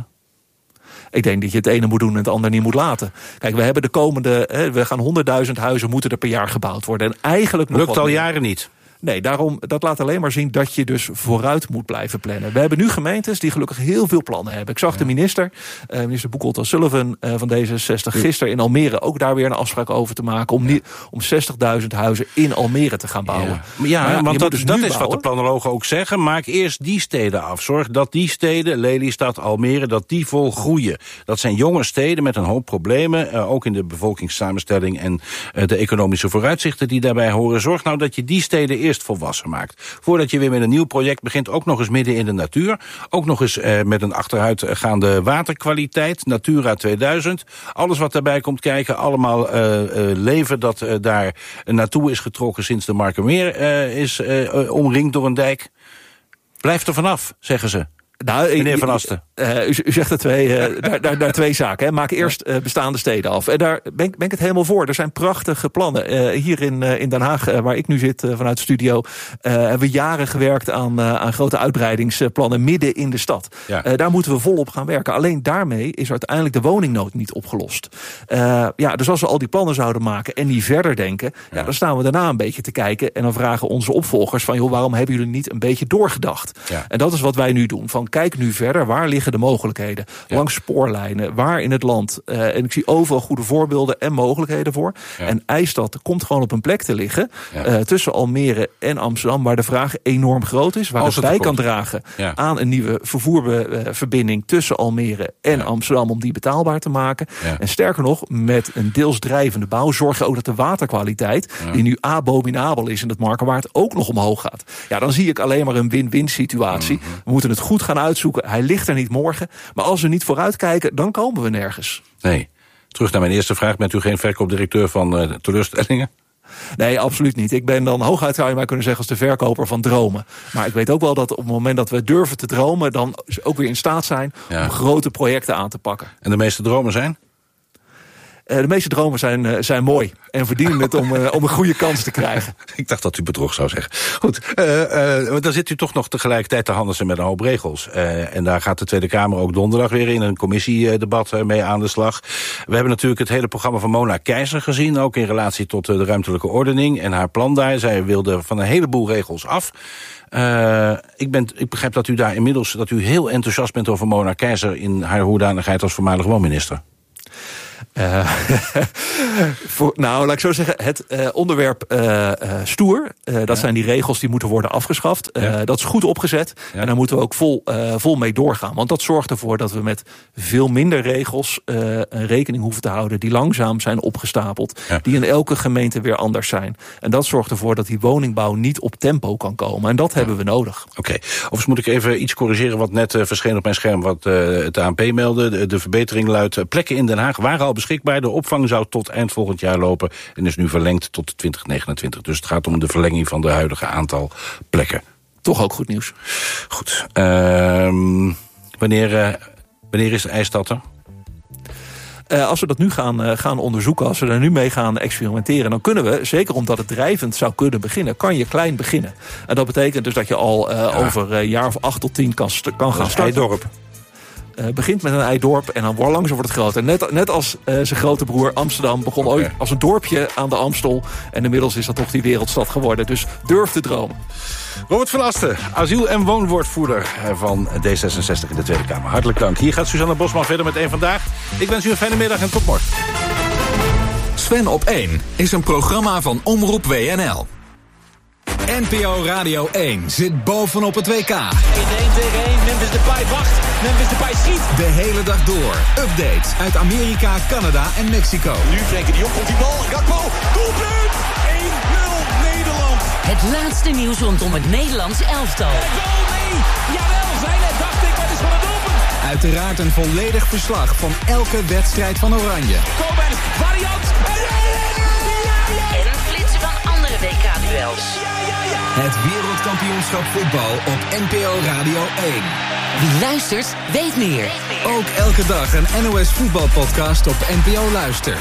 [SPEAKER 5] Ik denk dat je het ene moet doen en het andere niet moet laten. Kijk, we hebben de komende, hè, we gaan honderdduizend huizen moeten er per jaar gebouwd worden. En eigenlijk nog
[SPEAKER 1] lukt al jaren niet.
[SPEAKER 5] Nee, daarom, dat laat alleen maar zien dat je dus vooruit moet blijven plannen. We hebben nu gemeentes die gelukkig heel veel plannen hebben. Ik zag ja. de minister, uh, minister Boekholt Sullivan uh, van D zesenzestig, gisteren in Almere ook daar weer een afspraak over te maken om, ja. om zestigduizend huizen in Almere te gaan bouwen.
[SPEAKER 1] Ja, ja, ja want dat, dus dat is bouwen. Wat de planologen ook zeggen. Maak eerst die steden af. Zorg dat die steden, Lelystad, Almere, dat die vol groeien. Dat zijn jonge steden met een hoop problemen, uh, ook in de bevolkingssamenstelling en uh, de economische vooruitzichten die daarbij horen. Zorg nou dat je die steden eerst volwassen maakt. Voordat je weer met een nieuw project begint, ook nog eens midden in de natuur. Ook nog eens eh, met een achteruitgaande waterkwaliteit. Natura tweeduizend. Alles wat daarbij komt kijken. Allemaal uh, uh, leven dat uh, daar naartoe is getrokken sinds de Markermeer uh, is uh, omringd door een dijk. Blijf er vanaf, zeggen ze. Nou, meneer Van Asten.
[SPEAKER 5] Uh, u, u zegt er twee, uh, daar, daar, daar twee zaken. Hè. Maak eerst uh, bestaande steden af. En daar ben, ben ik het helemaal voor. Er zijn prachtige plannen. Uh, hier in, uh, in Den Haag, uh, waar ik nu zit uh, vanuit de studio, uh, hebben we jaren gewerkt aan, uh, aan grote uitbreidingsplannen midden in de stad. Ja. Uh, daar moeten we volop gaan werken. Alleen daarmee is uiteindelijk de woningnood niet opgelost. Uh, ja, dus als we al die plannen zouden maken en niet verder denken, ja. Ja, dan staan we daarna een beetje te kijken en dan vragen onze opvolgers van, joh, waarom hebben jullie niet een beetje doorgedacht? Ja. En dat is wat wij nu doen. Van kijk nu verder, waar liggen de mogelijkheden? Ja. Langs spoorlijnen, waar in het land? Uh, en ik zie overal goede voorbeelden en mogelijkheden voor. Ja. En IJsstad komt gewoon op een plek te liggen, ja. uh, tussen Almere en Amsterdam, waar de vraag enorm groot is, waar Als het bij kan dragen ja. aan een nieuwe vervoerverbinding tussen Almere en ja. Amsterdam, om die betaalbaar te maken. Ja. En sterker nog, met een deels drijvende bouw zorg je ook dat de waterkwaliteit, ja. die nu abominabel is in het Markerwaard, ook nog omhoog gaat. Ja, dan zie ik alleen maar een win-win situatie. Mm-hmm. We moeten het goed gaan uitzoeken. Hij ligt er niet morgen. Maar als we niet vooruitkijken, dan komen we nergens.
[SPEAKER 1] Nee. Terug naar mijn eerste vraag. Bent u geen verkoopdirecteur van uh, teleurstellingen?
[SPEAKER 5] Nee, absoluut niet. Ik ben dan hooguit, zou je maar kunnen zeggen, als de verkoper van dromen. Maar ik weet ook wel dat op het moment dat we durven te dromen, dan ook weer in staat zijn ja. om grote projecten aan te pakken.
[SPEAKER 1] En de meeste dromen zijn?
[SPEAKER 5] Uh, de meeste dromen zijn, uh, zijn mooi en verdienen het om, uh, om een goede kans te krijgen.
[SPEAKER 1] Ik dacht dat u bedrog zou zeggen. Goed, uh, uh, dan zit u toch nog tegelijkertijd te handelen met een hoop regels. Uh, en daar gaat de Tweede Kamer ook donderdag weer in een commissiedebat uh, mee aan de slag. We hebben natuurlijk het hele programma van Mona Keijzer gezien, ook in relatie tot uh, de ruimtelijke ordening en haar plan daar. Zij wilde van een heleboel regels af. Uh, ik, ben, ik begrijp dat u daar inmiddels dat u heel enthousiast bent over Mona Keijzer in haar hoedanigheid als voormalig woonminister.
[SPEAKER 5] Uh, voor, nou, laat ik zo zeggen, het uh, onderwerp uh, uh, stoer, uh, dat ja. zijn die regels die moeten worden afgeschaft. Uh, ja. Dat is goed opgezet ja. en daar moeten we ook vol, uh, vol mee doorgaan. Want dat zorgt ervoor dat we met veel minder regels uh, een rekening hoeven te houden die langzaam zijn opgestapeld, ja. die in elke gemeente weer anders zijn. En dat zorgt ervoor dat die woningbouw niet op tempo kan komen. En dat ja. hebben we nodig.
[SPEAKER 1] Oké, okay. Overigens moet ik even iets corrigeren wat net uh, verscheen op mijn scherm, wat uh, het A N P meldde. De, de verbetering luidt, uh, plekken in Den Haag waren al beschikbaar. De opvang zou tot eind volgend jaar lopen en is nu verlengd tot twintig negenentwintig. Dus het gaat om de verlenging van de huidige aantal plekken.
[SPEAKER 5] Toch ook goed nieuws.
[SPEAKER 1] Goed. Uh, wanneer, uh, wanneer is de ijsstad er?
[SPEAKER 5] Uh, als we dat nu gaan, uh, gaan onderzoeken, als we er nu mee gaan experimenteren, dan kunnen we, zeker omdat het drijvend zou kunnen beginnen, kan je klein beginnen. En dat betekent dus dat je al uh, ja. over een jaar of acht tot tien kan, st- kan gaan starten.
[SPEAKER 1] Eidorp.
[SPEAKER 5] Uh, begint met een eidorp en dan langzaam wordt het groter. Net, net als uh, zijn grote broer Amsterdam begon ooit okay. als een dorpje aan de Amstel. En inmiddels is dat toch die wereldstad geworden. Dus durf te dromen.
[SPEAKER 1] Robert van Asten, asiel- en woonwoordvoerder van D zesenzestig in de Tweede Kamer. Hartelijk dank. Hier gaat Suzanne Bosman verder met één Vandaag. Ik wens u een fijne middag en tot morgen.
[SPEAKER 3] Sven op één is een programma van Omroep W N L. N P O Radio één zit bovenop het W K.
[SPEAKER 6] In één tegen één, Memphis Depay wacht. Memphis Depay schiet.
[SPEAKER 3] De hele dag door. Updates uit Amerika, Canada en Mexico.
[SPEAKER 6] Nu Frenkie de Jong komt die bal. Gakpo, doelpunt! één nul Nederland.
[SPEAKER 7] Het laatste nieuws rondom het Nederlands elftal.
[SPEAKER 6] En goal, nee. Jawel, zijn het, dacht ik, maar het is van het doelpunt.
[SPEAKER 3] Uiteraard een volledig verslag van elke wedstrijd van Oranje.
[SPEAKER 6] Koeman, variant.
[SPEAKER 7] En een flitsen van andere W K-duels.
[SPEAKER 3] Het wereldkampioenschap voetbal op N P O Radio één.
[SPEAKER 7] Wie luistert, weet meer.
[SPEAKER 3] Ook elke dag een N O S voetbalpodcast op N P O Luister.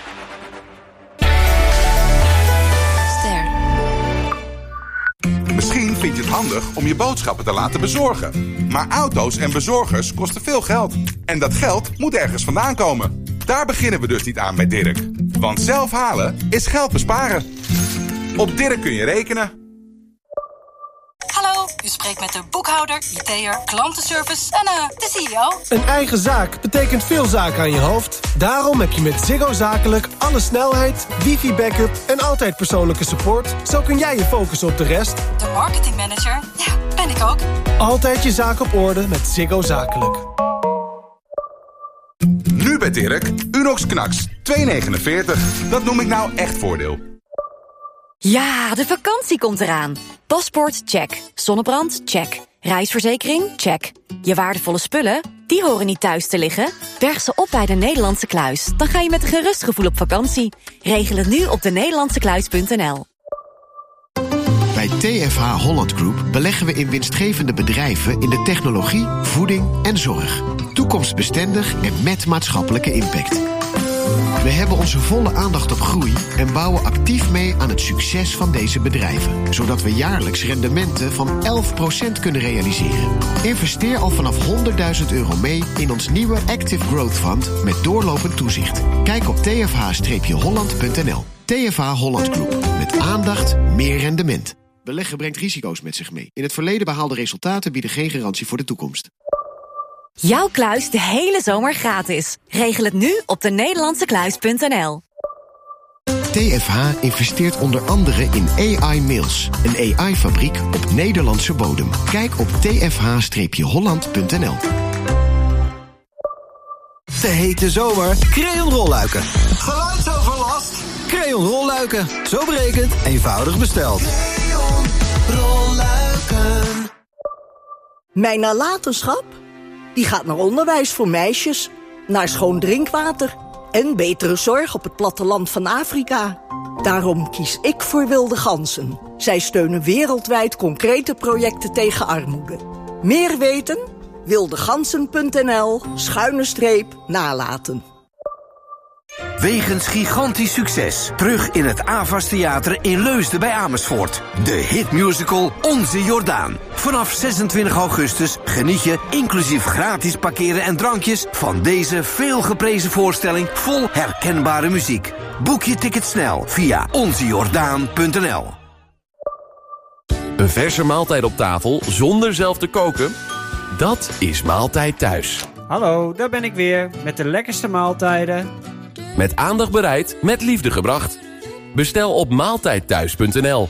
[SPEAKER 8] Ster. Misschien vind je het handig om je boodschappen te laten bezorgen. Maar auto's en bezorgers kosten veel geld. En dat geld moet ergens vandaan komen. Daar beginnen we dus niet aan met Dirk. Want zelf halen is geld besparen. Op Dirk kun je rekenen.
[SPEAKER 9] Hallo, u spreekt met de boekhouder, I T'er, klantenservice en uh, de C E O.
[SPEAKER 10] Een eigen zaak betekent veel zaken aan je hoofd. Daarom heb je met Ziggo Zakelijk alle snelheid, wifi-backup en altijd persoonlijke support. Zo kun jij je focussen op de rest.
[SPEAKER 9] De marketingmanager, ja, ben ik ook.
[SPEAKER 10] Altijd je zaak op orde met Ziggo Zakelijk.
[SPEAKER 8] Nu bij Dirk, Unox Knaks, twee negenenveertig. Dat noem ik nou echt voordeel.
[SPEAKER 11] Ja, de vakantie komt eraan. Paspoort, check. Zonnebrand, check. Reisverzekering, check. Je waardevolle spullen, die horen niet thuis te liggen. Berg ze op bij de Nederlandse Kluis. Dan ga je met een gerust gevoel op vakantie. Regel het nu op de nederlandse kluis punt n l.
[SPEAKER 12] Bij T F H Holland Group beleggen we in winstgevende bedrijven in de technologie, voeding en zorg. Toekomstbestendig en met maatschappelijke impact. We hebben onze volle aandacht op groei en bouwen actief mee aan het succes van deze bedrijven. Zodat we jaarlijks rendementen van elf procent kunnen realiseren. Investeer al vanaf honderdduizend euro mee in ons nieuwe Active Growth Fund met doorlopend toezicht. Kijk op t f h holland punt n l. T F H Holland Group. Met aandacht, meer rendement. Beleggen brengt risico's met zich mee. In het verleden behaalde resultaten bieden geen garantie voor de toekomst.
[SPEAKER 11] Jouw kluis de hele zomer gratis. Regel het nu op de nederlandse kluis punt n l.
[SPEAKER 12] T F H investeert onder andere in A I Mills, een A I-fabriek op Nederlandse bodem. Kijk op t f h holland punt n l.
[SPEAKER 13] De hete zomer, Creon rolluiken. Geluidsoverlast? Creon rolluiken. Zo berekend, eenvoudig besteld. Creon rolluiken.
[SPEAKER 14] Mijn nalatenschap? Die gaat naar onderwijs voor meisjes, naar schoon drinkwater En betere zorg op het platteland van Afrika. Daarom kies ik voor Wilde Ganzen. Zij steunen wereldwijd concrete projecten tegen armoede. Meer weten? wildegansen.nl schuine streep nalaten.
[SPEAKER 15] Wegens gigantisch succes terug in het Avas Theater in Leusden bij Amersfoort. De hitmusical Onze Jordaan. Vanaf zesentwintig augustus geniet je, inclusief gratis parkeren en drankjes, van deze veelgeprezen voorstelling vol herkenbare muziek. Boek je ticket snel via onzejordaan punt n l.
[SPEAKER 16] Een verse maaltijd op tafel zonder zelf te koken? Dat is Maaltijd Thuis.
[SPEAKER 17] Hallo, daar ben ik weer met de lekkerste maaltijden.
[SPEAKER 16] Met aandacht bereid, met liefde gebracht. Bestel op maaltijdthuis punt n l.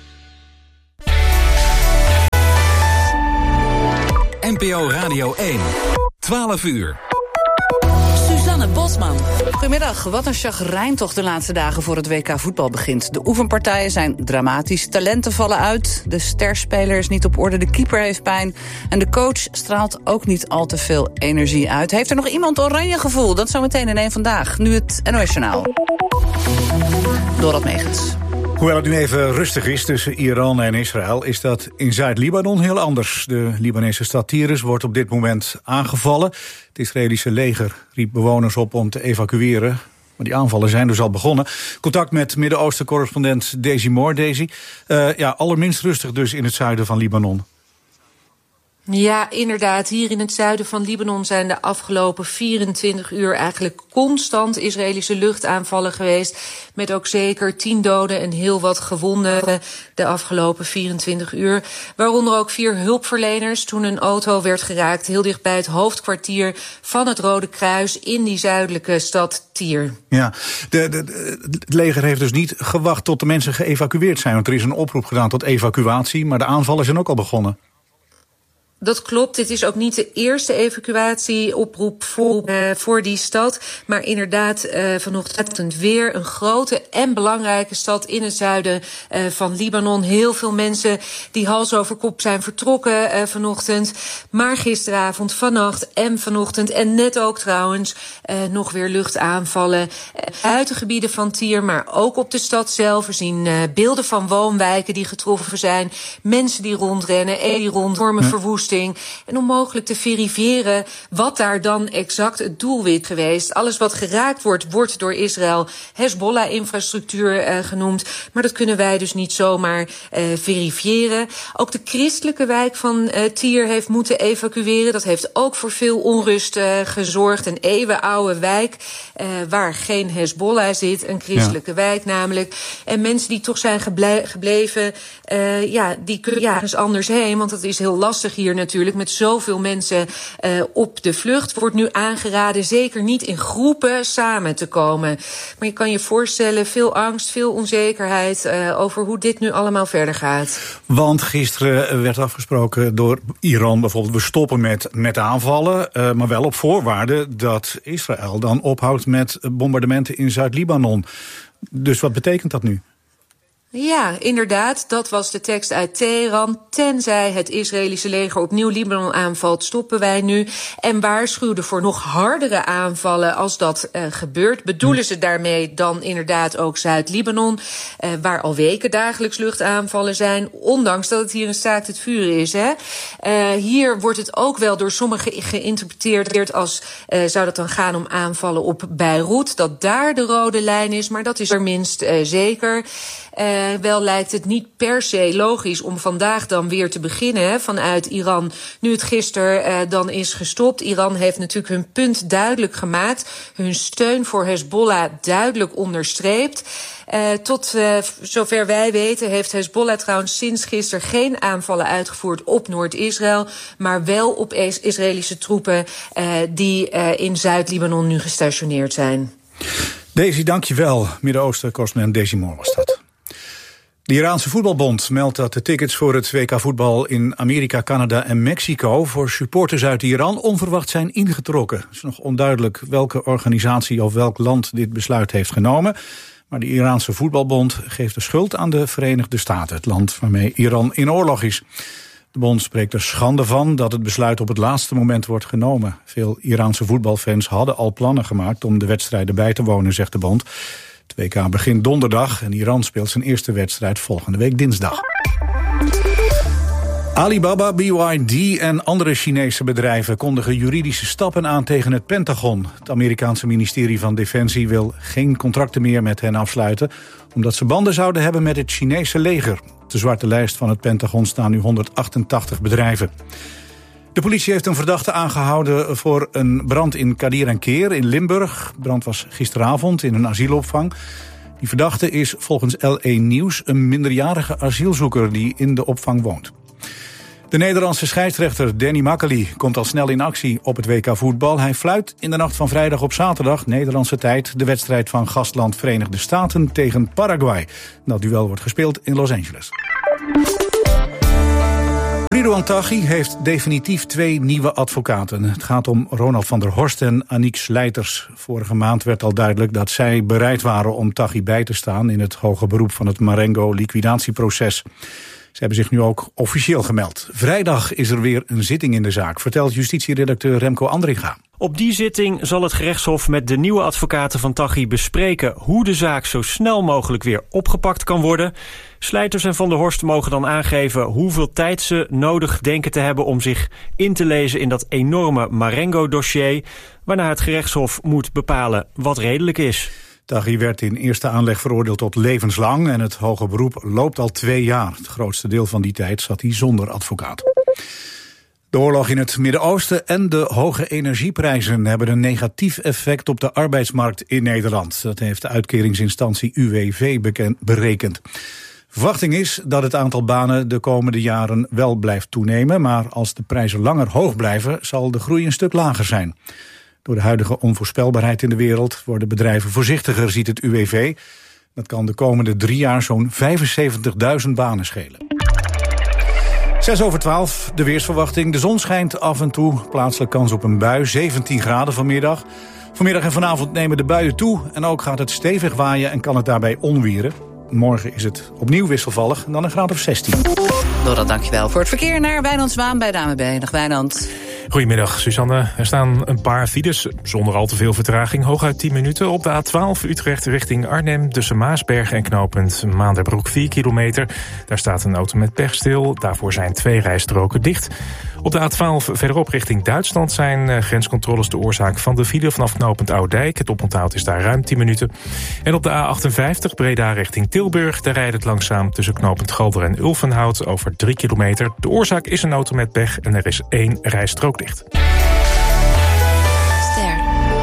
[SPEAKER 3] N P O Radio één. twaalf uur.
[SPEAKER 18] Suzanne Bosman. Goedemiddag. Wat een chagrijn toch de laatste dagen voor het W K voetbal begint. De oefenpartijen zijn dramatisch. Talenten vallen uit. De sterspeler is niet op orde. De keeper heeft pijn. En de coach straalt ook niet al te veel energie uit. Heeft er nog iemand oranje gevoel? Dat zometeen in één Vandaag. Nu het N O S Journaal. Dorot Megens.
[SPEAKER 19] Hoewel het nu even rustig is tussen Iran en Israël, is dat in Zuid-Libanon heel anders. De Libanese stad Tyrus wordt op dit moment aangevallen. Het Israëlische leger riep bewoners op om te evacueren. Maar die aanvallen zijn dus al begonnen. Contact met Midden-Oosten-correspondent Daisy Moore. Daisy, uh, ja, allerminst rustig dus in het zuiden van Libanon.
[SPEAKER 20] Ja, inderdaad. Hier in het zuiden van Libanon zijn de afgelopen vierentwintig uur eigenlijk constant Israëlische luchtaanvallen geweest. Met ook zeker tien doden en heel wat gewonden de afgelopen vierentwintig uur. Waaronder ook vier hulpverleners toen een auto werd geraakt heel dicht bij het hoofdkwartier van het Rode Kruis in die zuidelijke stad Tyr.
[SPEAKER 19] Ja, de, de, de, het leger heeft dus niet gewacht tot de mensen geëvacueerd zijn. Want er is een oproep gedaan tot evacuatie, maar de aanvallen zijn ook al begonnen.
[SPEAKER 20] Dat klopt. Dit is ook niet de eerste evacuatieoproep voor, uh, voor die stad. Maar inderdaad, uh, vanochtend weer een grote en belangrijke stad in het zuiden uh, van Libanon. Heel veel mensen die hals over kop zijn vertrokken uh, vanochtend. Maar gisteravond, vannacht en vanochtend en net ook trouwens uh, nog weer luchtaanvallen uh, uit de gebieden van Tyr, maar ook op de stad zelf. We zien uh, beelden van woonwijken die getroffen zijn. Mensen die rondrennen, die rond, enorme ja. verwoesting. En om mogelijk te verifiëren wat daar dan exact het doelwit geweest. Alles wat geraakt wordt, wordt door Israël Hezbollah-infrastructuur uh, genoemd. Maar dat kunnen wij dus niet zomaar uh, verifiëren. Ook de christelijke wijk van uh, Tyr heeft moeten evacueren. Dat heeft ook voor veel onrust uh, gezorgd. Een eeuwenoude wijk uh, waar geen Hezbollah zit. Een christelijke ja. wijk namelijk. En mensen die toch zijn geble- gebleven, uh, ja, die kunnen ja, ergens anders heen. Want het is heel lastig hier natuurlijk met zoveel mensen uh, op de vlucht. Wordt nu aangeraden zeker niet in groepen samen te komen. Maar je kan je voorstellen, veel angst, veel onzekerheid uh, over hoe dit nu allemaal verder gaat.
[SPEAKER 19] Want gisteren werd afgesproken door Iran bijvoorbeeld, we stoppen met, met aanvallen, uh, maar wel op voorwaarde dat Israël dan ophoudt met bombardementen in Zuid-Libanon. Dus wat betekent dat nu?
[SPEAKER 20] Ja, inderdaad. Dat was de tekst uit Teheran. Tenzij het Israëlische leger opnieuw Libanon aanvalt, stoppen wij nu. En waarschuwden voor nog hardere aanvallen als dat uh, gebeurt. Bedoelen ze daarmee dan inderdaad ook Zuid-Libanon, uh, waar al weken dagelijks luchtaanvallen zijn, ondanks dat het hier een staakt het vuren is. Hè? Uh, hier wordt het ook wel door sommigen geïnterpreteerd als uh, zou dat dan gaan om aanvallen op Beirut, dat daar de rode lijn is, maar dat is er minst uh, zeker. Uh, wel lijkt het niet per se logisch om vandaag dan weer te beginnen hè, vanuit Iran, nu het gisteren uh, dan is gestopt. Iran heeft natuurlijk hun punt duidelijk gemaakt, hun steun voor Hezbollah duidelijk onderstreept. Uh, tot uh, zover wij weten heeft Hezbollah trouwens sinds gisteren geen aanvallen uitgevoerd op Noord-Israël, maar wel op is- Israëlische troepen uh, die uh, in Zuid-Libanon nu gestationeerd zijn.
[SPEAKER 19] Daisy, dank je wel. Midden-Oosten-correspondent Daisy Moore was dat. De Iraanse voetbalbond meldt dat de tickets voor het W K voetbal in Amerika, Canada en Mexico voor supporters uit Iran onverwacht zijn ingetrokken. Het is nog onduidelijk welke organisatie of welk land dit besluit heeft genomen. Maar de Iraanse voetbalbond geeft de schuld aan de Verenigde Staten, het land waarmee Iran in oorlog is. De bond spreekt er schande van dat het besluit op het laatste moment wordt genomen. Veel Iraanse voetbalfans hadden al plannen gemaakt om de wedstrijden bij te wonen, zegt de bond. Het W K begint donderdag en Iran speelt zijn eerste wedstrijd volgende week dinsdag. Alibaba, B Y D en andere Chinese bedrijven kondigen juridische stappen aan tegen het Pentagon. Het Amerikaanse ministerie van Defensie wil geen contracten meer met hen afsluiten, omdat ze banden zouden hebben met het Chinese leger. Op de zwarte lijst van het Pentagon staan nu honderdachtentachtig bedrijven. De politie heeft een verdachte aangehouden voor een brand in Kadir en Keer in Limburg. De brand was gisteravond in een asielopvang. Die verdachte is volgens L één Nieuws een minderjarige asielzoeker die in de opvang woont. De Nederlandse scheidsrechter Danny Makkely komt al snel in actie op het W K voetbal. Hij fluit in de nacht van vrijdag op zaterdag, Nederlandse tijd, de wedstrijd van gastland Verenigde Staten tegen Paraguay. Dat duel wordt gespeeld in Los Angeles. Ridouan Taghi heeft definitief twee nieuwe advocaten. Het gaat om Ronald van der Horst en Aniek Slijters. Vorige maand werd al duidelijk dat zij bereid waren om Taghi bij te staan in het hoge beroep van het Marengo liquidatieproces. Ze hebben zich nu ook officieel gemeld. Vrijdag is er weer een zitting in de zaak, vertelt justitieredacteur Remco Andringa.
[SPEAKER 21] Op die zitting zal het gerechtshof met de nieuwe advocaten van Taghi bespreken hoe de zaak zo snel mogelijk weer opgepakt kan worden. Slijters en Van der Horst mogen dan aangeven hoeveel tijd ze nodig denken te hebben om zich in te lezen in dat enorme Marengo-dossier, waarna het gerechtshof moet bepalen wat redelijk is.
[SPEAKER 19] Taghi werd in eerste aanleg veroordeeld tot levenslang en het hoge beroep loopt al twee jaar. Het grootste deel van die tijd zat hij zonder advocaat. De oorlog in het Midden-Oosten en de hoge energieprijzen hebben een negatief effect op de arbeidsmarkt in Nederland. Dat heeft de uitkeringsinstantie U W V bekend, berekend. Verwachting is dat het aantal banen de komende jaren wel blijft toenemen, maar als de prijzen langer hoog blijven, zal de groei een stuk lager zijn. Door de huidige onvoorspelbaarheid in de wereld worden bedrijven voorzichtiger, ziet het U W V. Dat kan de komende drie jaar zo'n vijfenzeventigduizend banen schelen. Zes over twaalf, de weersverwachting. De zon schijnt af en toe, plaatselijk kans op een bui, zeventien graden vanmiddag. Vanmiddag en vanavond nemen de buien toe en ook gaat het stevig waaien en kan het daarbij onwieren. Morgen is het opnieuw wisselvallig en dan een graad of zestien.
[SPEAKER 18] Nora, dankjewel voor het verkeer naar Wijnand Zwaan bij de A N W B. Dag Wijnand.
[SPEAKER 22] Goedemiddag, Suzanne. Er staan een paar files zonder al te veel vertraging. Hooguit tien minuten op de A twaalf Utrecht richting Arnhem. Tussen Maasbergen en knooppunt Maanderbroek vier kilometer. Daar staat een auto met pech stil. Daarvoor zijn twee rijstroken dicht. Op de A twaalf verderop richting Duitsland zijn grenscontroles de oorzaak van de file vanaf knooppunt Oudijk. Het oponthoud is daar ruim tien minuten. En op de A achtenvijftig Breda richting Tilburg. Daar rijdt het langzaam tussen knooppunt Galder en Ulvenhout over drie kilometer. De oorzaak is een auto met pech en er is één rijstrook dicht.
[SPEAKER 23] Ster.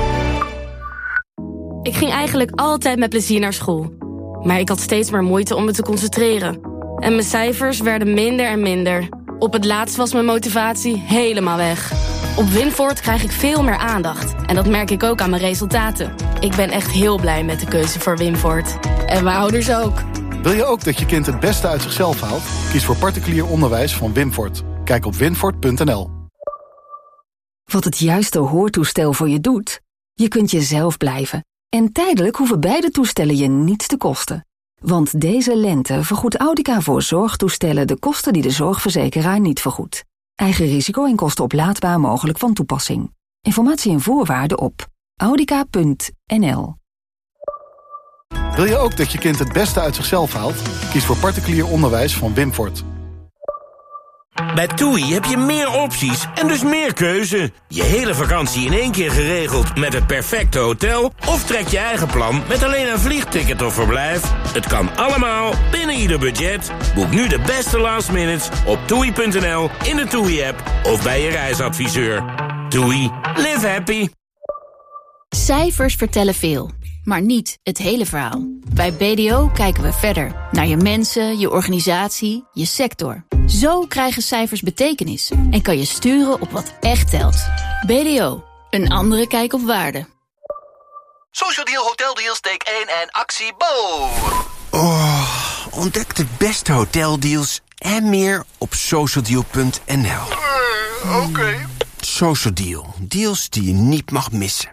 [SPEAKER 23] Ik ging eigenlijk altijd met plezier naar school. Maar ik had steeds meer moeite om me te concentreren. En mijn cijfers werden minder en minder. Op het laatst was mijn motivatie helemaal weg. Op Winvoort krijg ik veel meer aandacht. En dat merk ik ook aan mijn resultaten. Ik ben echt heel blij met de keuze voor Winvoort. En mijn ouders ook.
[SPEAKER 24] Wil je ook dat je kind het beste uit zichzelf haalt? Kies voor particulier onderwijs van Winvoort. Kijk op winvoort punt n l.
[SPEAKER 25] Wat het juiste hoortoestel voor je doet? Je kunt jezelf blijven. En tijdelijk hoeven beide toestellen je niets te kosten. Want deze lente vergoedt Audica voor zorgtoestellen de kosten die de zorgverzekeraar niet vergoedt. Eigen risico en kosten oplaadbaar mogelijk van toepassing. Informatie en voorwaarden op audica punt n l.
[SPEAKER 24] Wil je ook dat je kind het beste uit zichzelf haalt? Kies voor particulier onderwijs van Winvoort.
[SPEAKER 26] Bij TUI heb je meer opties en dus meer keuze. Je hele vakantie in één keer geregeld met het perfecte hotel? Of trek je eigen plan met alleen een vliegticket of verblijf? Het kan allemaal binnen ieder budget. Boek nu de beste last minutes op toei punt n l, in de TUI-app of bij je reisadviseur. TUI, live happy.
[SPEAKER 27] Cijfers vertellen veel, maar niet het hele verhaal. Bij B D O kijken we verder naar je mensen, je organisatie, je sector. Zo krijgen cijfers betekenis en kan je sturen op wat echt telt. B D O, een andere kijk op waarde.
[SPEAKER 28] Social Deal Hotel Deals, take één en actie Bo.
[SPEAKER 15] Oh, ontdek de beste hoteldeals en meer op social deal punt n l.
[SPEAKER 28] Uh, Oké. Okay.
[SPEAKER 15] Social Deal, deals die je niet mag missen.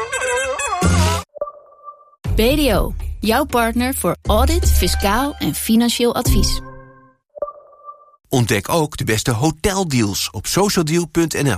[SPEAKER 27] B D O, jouw partner voor audit, fiscaal en financieel advies.
[SPEAKER 15] Ontdek ook de beste hoteldeals op socialdeal punt n l.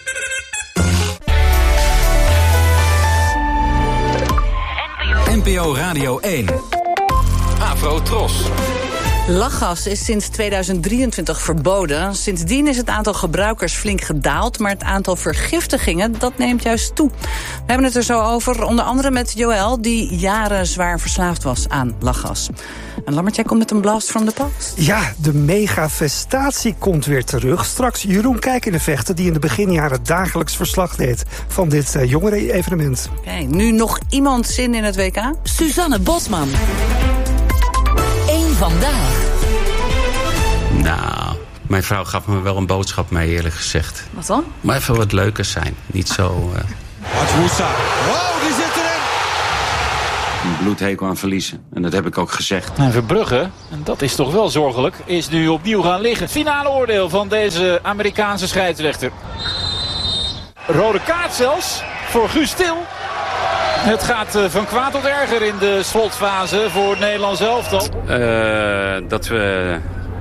[SPEAKER 3] N P O Radio één. Afro Tros.
[SPEAKER 18] Lachgas is sinds tweeduizend drieëntwintig verboden. Sindsdien is het aantal gebruikers flink gedaald, maar het aantal vergiftigingen, dat neemt juist toe. We hebben het er zo over, onder andere met Joël, die jaren zwaar verslaafd was aan lachgas. En Lammertje komt met een blast from the past.
[SPEAKER 1] Ja, de megafestatie komt weer terug. Straks Jeroen Kijkendevechten, die in de beginjaren dagelijks verslag deed van dit uh, jongeren-evenement.
[SPEAKER 18] Oké, okay, nu nog iemand zin in het W K?
[SPEAKER 11] Suzanne Bosman. Eén vandaag.
[SPEAKER 2] Nou, mijn vrouw gaf me wel een boodschap mee, eerlijk gezegd.
[SPEAKER 18] Wat dan?
[SPEAKER 2] Maar even wat leukers zijn. Niet zo... Uh...
[SPEAKER 4] Atwoussa. Wow, die zit erin!
[SPEAKER 2] Een bloedhekel aan verliezen. En dat heb ik ook gezegd.
[SPEAKER 5] En Verbrugge, en dat is toch wel zorgelijk, is nu opnieuw gaan liggen. Finale oordeel van deze Amerikaanse scheidsrechter. Rode kaart zelfs voor Guus Til. Het gaat uh, van kwaad tot erger in de slotfase voor het Nederlands elftal.
[SPEAKER 2] Uh, dat we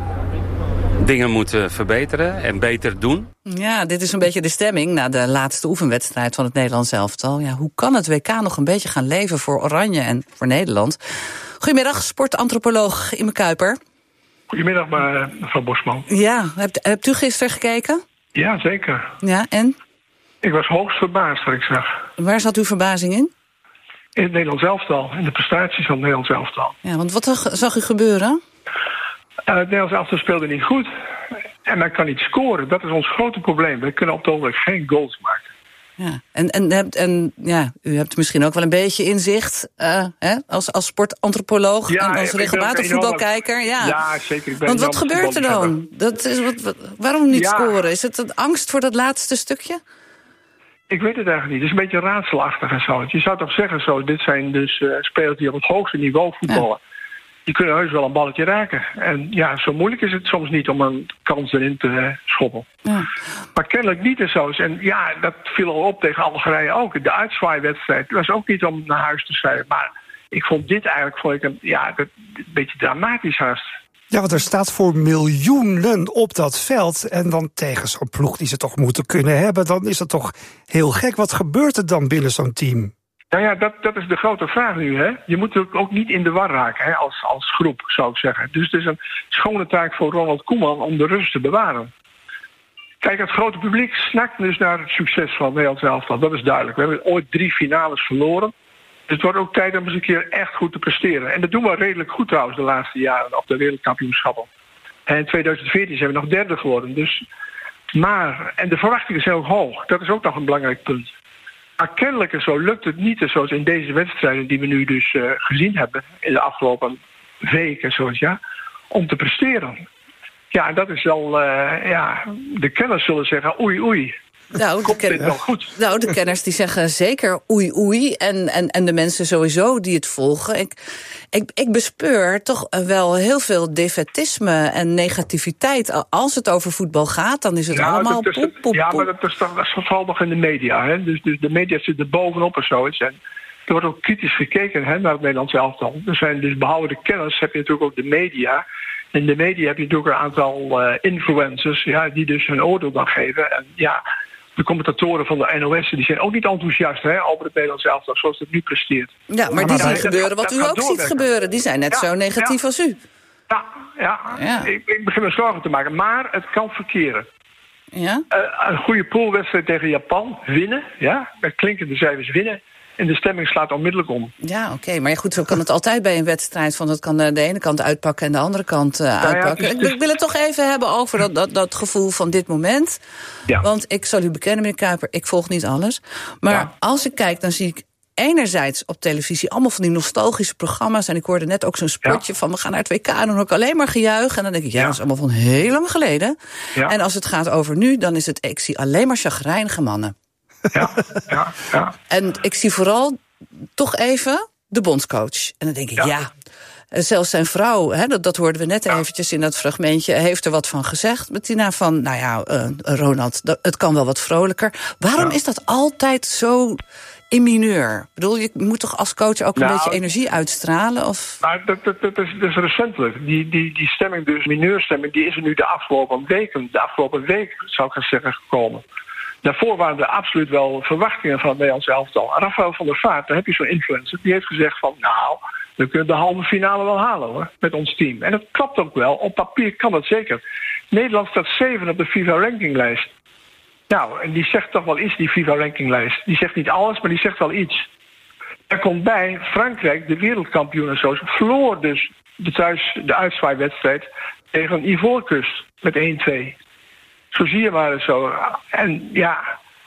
[SPEAKER 2] dingen moeten verbeteren en beter doen.
[SPEAKER 18] Ja, dit is een beetje de stemming na de laatste oefenwedstrijd van het Nederlands elftal. Ja, hoe kan het W K nog een beetje gaan leven voor Oranje en voor Nederland? Goedemiddag, sportantropoloog Ime Kuiper.
[SPEAKER 6] Goedemiddag, mevrouw Bosman.
[SPEAKER 18] Ja, hebt, hebt u gisteren gekeken?
[SPEAKER 6] Ja, zeker.
[SPEAKER 18] Ja, en?
[SPEAKER 6] Ik was hoogst verbaasd wat ik zag.
[SPEAKER 18] Waar zat uw verbazing in?
[SPEAKER 6] In het Nederlands elftal, in de prestaties van het Nederlands elftal.
[SPEAKER 18] Ja, want wat zag u gebeuren?
[SPEAKER 6] Uh, het Nederlands elftal speelde niet goed. En men kan niet scoren. Dat is ons grote probleem. We kunnen op het ogenblik geen goals maken.
[SPEAKER 18] Ja, en, en, en ja, u hebt misschien ook wel een beetje inzicht uh, hè, als, als sportantropoloog
[SPEAKER 6] ja,
[SPEAKER 18] en als regelmatig voetbalkijker. Ja.
[SPEAKER 6] ja, zeker. Ik ben
[SPEAKER 18] Want wat gebeurt er dan? Dat is, wat, wat, waarom niet ja. scoren? Is het een angst voor dat laatste stukje?
[SPEAKER 6] Ik weet het eigenlijk niet. Het is een beetje raadselachtig en zo. Je zou toch zeggen zo, dit zijn dus uh, spelers die op het hoogste niveau voetballen. Ja. Die kunnen heus wel een balletje raken. En ja, zo moeilijk is het soms niet om een kans erin te uh, schoppen. Ja. Maar kennelijk niet en zo. En ja, dat viel al op tegen Algerije ook. De uitzwaaiwedstrijd was ook niet om naar huis te schrijven. Maar ik vond dit eigenlijk vond ik een, ja, een beetje dramatisch haast.
[SPEAKER 1] Ja, want er staat voor miljoenen op dat veld. En dan tegen zo'n ploeg die ze toch moeten kunnen hebben, dan is dat toch heel gek. Wat gebeurt er dan binnen zo'n team?
[SPEAKER 6] Nou ja, dat, dat is de grote vraag nu. Hè? Je moet ook niet in de war raken, hè, als, als groep, zou ik zeggen. Dus het is een schone taak voor Ronald Koeman om de rust te bewaren. Kijk, het grote publiek snakt dus naar het succes van Nederland elftal. Dat is duidelijk. We hebben ooit drie finales verloren. Dus het wordt ook tijd om eens een keer echt goed te presteren. En dat doen we redelijk goed trouwens de laatste jaren op de wereldkampioenschappen. En in tweeduizend veertien zijn we nog derde geworden. Dus, maar, en de verwachtingen zijn ook hoog. Dat is ook nog een belangrijk punt. Maar kennelijk en zo lukt het niet, zoals in deze wedstrijden die we nu dus uh, gezien hebben in de afgelopen weken, zoals ja, om te presteren. Ja, en dat is wel, uh, ja, de kenners zullen zeggen oei oei.
[SPEAKER 18] Nou, de, ken... wel goed? nou, de kenners die zeggen zeker oei oei. En, en, en de mensen sowieso die het volgen. Ik, ik, ik bespeur toch wel heel veel defaitisme en negativiteit. Als het over voetbal gaat, dan is het ja, allemaal
[SPEAKER 6] dat is,
[SPEAKER 18] poep, poep,
[SPEAKER 6] Ja,
[SPEAKER 18] poep.
[SPEAKER 6] maar dat is, dat is vooral nog in de media. Hè? Dus, dus de media zitten er bovenop en zoiets. En er wordt ook kritisch gekeken hè, naar het Nederlands elftal. Er zijn dus behalve de kenners heb je natuurlijk ook de media. In de media heb je natuurlijk een aantal uh, influencers ja, die dus hun oordeel dan geven. En ja, de commentatoren van de N O S die zijn ook niet enthousiast hè, over het Nederlands elftal zoals het nu presteert.
[SPEAKER 18] Ja, maar die zien gebeuren wat u ook ziet gebeuren. Die zijn net ja, zo negatief ja. als u.
[SPEAKER 6] Ja, ja. ja. Ik, ik begin me zorgen te maken. Maar het kan verkeren.
[SPEAKER 18] Ja?
[SPEAKER 6] Uh, een goede poolwedstrijd tegen Japan, winnen. Ja, met klinkende cijfers winnen. En de stemming slaat onmiddellijk om.
[SPEAKER 18] Ja, oké. Okay. Maar goed, zo kan het altijd bij een wedstrijd. Van het kan de ene kant uitpakken en de andere kant uh, nou ja, uitpakken. Dus, dus... Ik wil het toch even hebben over dat, dat, dat gevoel van dit moment. Ja. Want ik zal u bekennen, meneer Kuiper, ik volg niet alles. Maar ja. als ik kijk, dan zie ik enerzijds op televisie allemaal van die nostalgische programma's. En ik hoorde net ook zo'n spotje ja. van we gaan naar het W K en dan ook alleen maar gejuich. En dan denk ik, ja, ja. dat is allemaal van heel lang geleden. Ja. En als het gaat over nu, dan is het, ik zie alleen maar chagrijnige mannen.
[SPEAKER 6] Ja, ja, ja.
[SPEAKER 18] En ik zie vooral toch even de bondscoach. En dan denk ik, ja, ja zelfs zijn vrouw, hè, dat, dat hoorden we net ja. eventjes in dat fragmentje, heeft er wat van gezegd. Bettina van, nou ja, uh, Ronald, dat, het kan wel wat vrolijker. Waarom ja. is dat altijd zo in mineur? Ik bedoel, je moet toch als coach ook een
[SPEAKER 6] nou,
[SPEAKER 18] beetje energie uitstralen? Of?
[SPEAKER 6] Nou, dat, dat, dat, is, dat is recentelijk. Die, die, die stemming, dus mineurstemming, die is er nu de afgelopen weken, de afgelopen week, zou ik gaan zeggen, gekomen. Daarvoor waren er absoluut wel verwachtingen van het Nederlands elftal. Rafael van der Vaart, daar heb je zo'n influencer, die heeft gezegd van, nou, we kunnen de halve finale wel halen hoor, met ons team. En dat klopt ook wel, op papier kan dat zeker. Nederland staat zeven op de FIFA-rankinglijst. Nou, en die zegt toch wel iets, die FIFA-rankinglijst. Die zegt niet alles, maar die zegt wel iets. Er komt bij, Frankrijk, de wereldkampioen en zo, verloor dus de, thuis, de uitzwaaiwedstrijd tegen Ivoorkust met één-twee. Zo zie je maar zo. En ja,